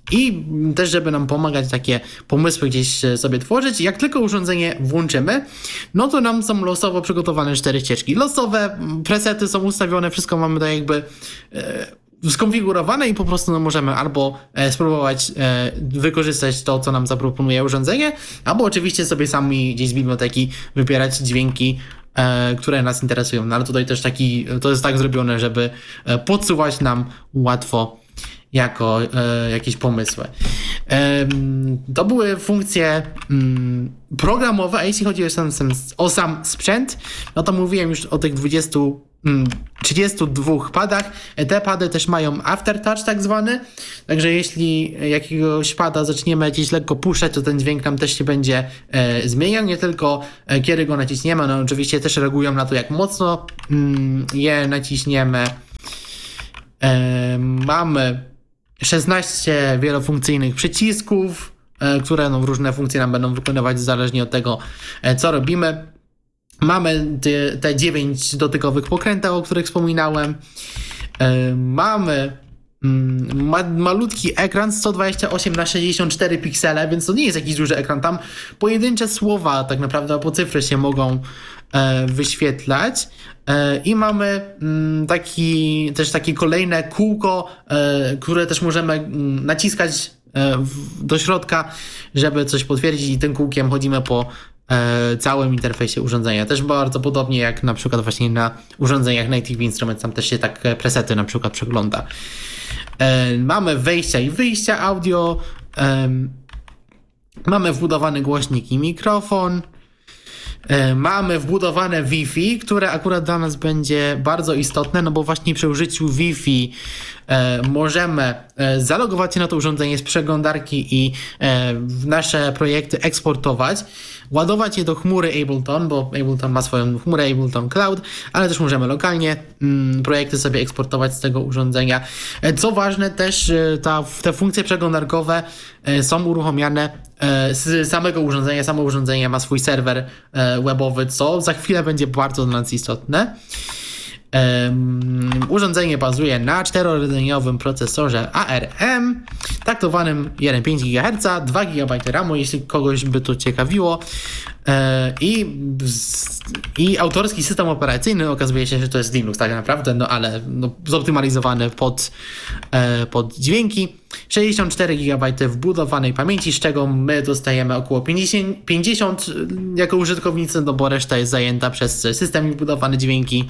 i też, żeby nam pomagać takie pomysły gdzieś sobie tworzyć. Jak tylko urządzenie włączymy, no to nam są losowo przygotowane cztery ścieżki. Losowe, presety są ustawione, wszystko mamy tak jakby e, skonfigurowane i po prostu no, możemy albo e, spróbować e, wykorzystać to, co nam zaproponuje urządzenie, albo oczywiście sobie sami gdzieś z biblioteki wybierać dźwięki, e, które nas interesują. No ale tutaj też taki, to jest tak zrobione, żeby e, podsuwać nam łatwo jako e, jakieś pomysły. E, to były funkcje mm, programowe, a jeśli chodzi o sam, o sam sprzęt, no to mówiłem już o tych dwudziestu, trzydziestu dwóch padach. Te pady też mają aftertouch tak zwany, także jeśli jakiegoś pada zaczniemy gdzieś lekko puszczać, to ten dźwięk nam też się będzie e, zmieniał, nie tylko e, kiedy go naciśniemy, no oczywiście też reagują na to, jak mocno mm, je naciśniemy. E, mamy szesnaście wielofunkcyjnych przycisków, e, które no, różne funkcje nam będą wykonywać zależnie od tego, e, co robimy. Mamy te, te dziewięć dotykowych pokręteł, o których wspominałem. E, mamy mm, ma, malutki ekran sto dwadzieścia osiem na sześćdziesiąt cztery piksele, więc to nie jest jakiś duży ekran. Tam pojedyncze słowa tak naprawdę po cyfry się mogą e, wyświetlać. I mamy taki, też takie kolejne kółko, które też możemy naciskać do środka, żeby coś potwierdzić, i tym kółkiem chodzimy po całym interfejsie urządzenia. Też bardzo podobnie jak na przykład właśnie na urządzeniach Native Instruments, tam też się tak presety na przykład przegląda. Mamy wejścia i wyjścia audio, mamy wbudowany głośnik i mikrofon. Mamy wbudowane Wi-Fi, które akurat dla nas będzie bardzo istotne, no bo właśnie przy użyciu Wi-Fi e, możemy e, zalogować się na to urządzenie z przeglądarki i e, w nasze projekty eksportować, ładować je do chmury Ableton, bo Ableton ma swoją chmurę Ableton Cloud, ale też możemy lokalnie mm, projekty sobie eksportować z tego urządzenia. E, co ważne też, e, ta, te funkcje przeglądarkowe e, są uruchamiane e, z samego urządzenia. Samo urządzenie ma swój serwer e, webowy, co za chwilę będzie bardzo dla nas istotne. Um, urządzenie bazuje na czterordzeniowym procesorze A R M taktowanym jeden przecinek pięć gigaherca, dwa gigabajty ramu, jeśli kogoś by to ciekawiło, e, i, i autorski system operacyjny. Okazuje się, że to jest Linux tak naprawdę, no ale no, zoptymalizowany pod, e, pod dźwięki. sześćdziesiąt cztery gigabajty wbudowanej pamięci, z czego my dostajemy około pięćdziesiąt, pięćdziesiąt jako użytkownicy, no bo reszta jest zajęta przez system i wbudowane dźwięki.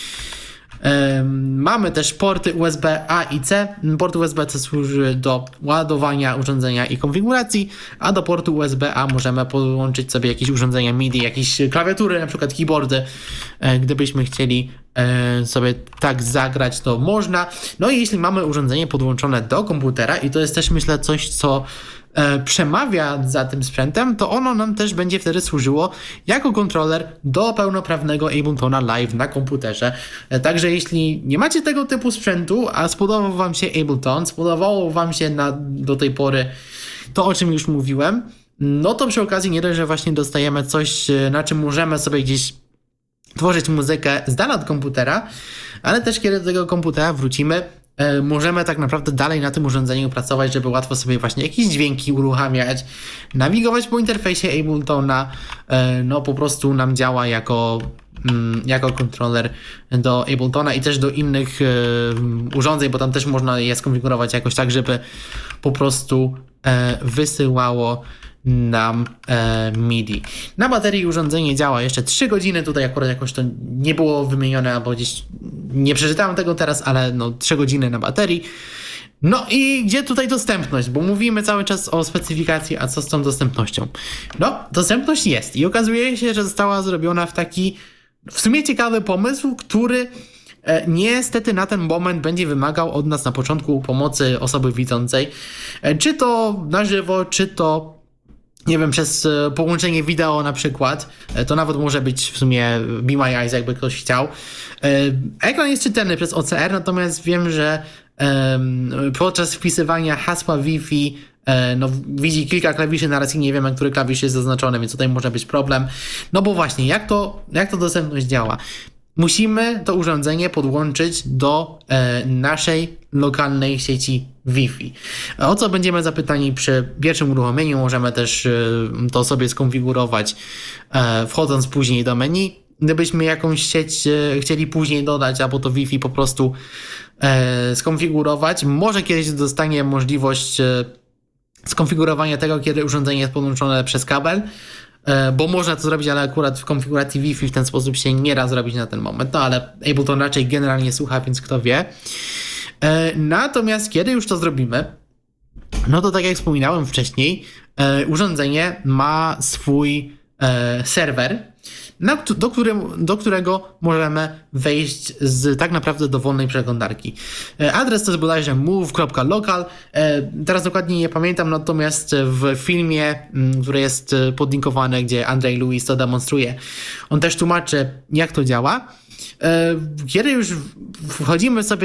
Mamy też porty U S B A i C. Port U S B C służy do ładowania urządzenia i konfiguracji, a do portu U S B A możemy podłączyć sobie jakieś urządzenia MIDI, jakieś klawiatury, na przykład keyboardy. Gdybyśmy chcieli sobie tak zagrać, to można. No i jeśli mamy urządzenie podłączone do komputera, i to jest też, myślę, coś, co przemawia za tym sprzętem, to ono nam też będzie wtedy służyło jako kontroler do pełnoprawnego Abletona Live na komputerze. Także jeśli nie macie tego typu sprzętu, a spodobał wam się Ableton, spodobało wam się na, do tej pory to, o czym już mówiłem, no to przy okazji nie dość, że właśnie dostajemy coś, na czym możemy sobie gdzieś tworzyć muzykę z dala od komputera, ale też kiedy do tego komputera wrócimy, możemy tak naprawdę dalej na tym urządzeniu pracować, żeby łatwo sobie właśnie jakieś dźwięki uruchamiać, nawigować po interfejsie Abletona. No po prostu nam działa jako, jako kontroler do Abletona i też do innych urządzeń, bo tam też można je skonfigurować jakoś tak, żeby po prostu wysyłało nam e, MIDI. Na baterii urządzenie działa jeszcze trzy godziny, tutaj akurat jakoś to nie było wymienione, albo gdzieś nie przeczytałem tego teraz, ale no trzy godziny na baterii. No i gdzie tutaj dostępność? Bo mówimy cały czas o specyfikacji, a co z tą dostępnością? No, dostępność jest i okazuje się, że została zrobiona w taki w sumie ciekawy pomysł, który e, niestety na ten moment będzie wymagał od nas na początku pomocy osoby widzącej. E, czy to na żywo, czy to nie wiem, przez połączenie wideo na przykład, to nawet może być w sumie Be My Eyes, jakby ktoś chciał. Ekran jest czytelny przez O C R, natomiast wiem, że podczas wpisywania hasła Wi-Fi no, widzi kilka klawiszy naraz i nie wiemy, który klawisz jest zaznaczony, więc tutaj może być problem. No bo właśnie, jak to, jak to dostępność działa? musimy to urządzenie podłączyć do e, naszej lokalnej sieci Wi-Fi. O co będziemy zapytani przy pierwszym uruchomieniu, możemy też e, to sobie skonfigurować e, wchodząc później do menu. Gdybyśmy jakąś sieć e, chcieli później dodać, albo to Wi-Fi po prostu e, skonfigurować, może kiedyś dostanie możliwość e, skonfigurowania tego, kiedy urządzenie jest podłączone przez kabel, bo można to zrobić, ale akurat w konfiguracji Wi-Fi w ten sposób się nie da zrobić na ten moment. No ale Ableton raczej generalnie słucha, więc kto wie. Natomiast kiedy już to zrobimy, no to tak jak wspominałem wcześniej, urządzenie ma swój serwer, do, którym, do którego możemy wejść z tak naprawdę dowolnej przeglądarki. Adres to jest bodajże move kropka local. Teraz dokładnie nie pamiętam, natomiast w filmie, który jest podlinkowany, gdzie Andrzej Lewis to demonstruje, on też tłumaczy, jak to działa. Kiedy już wchodzimy sobie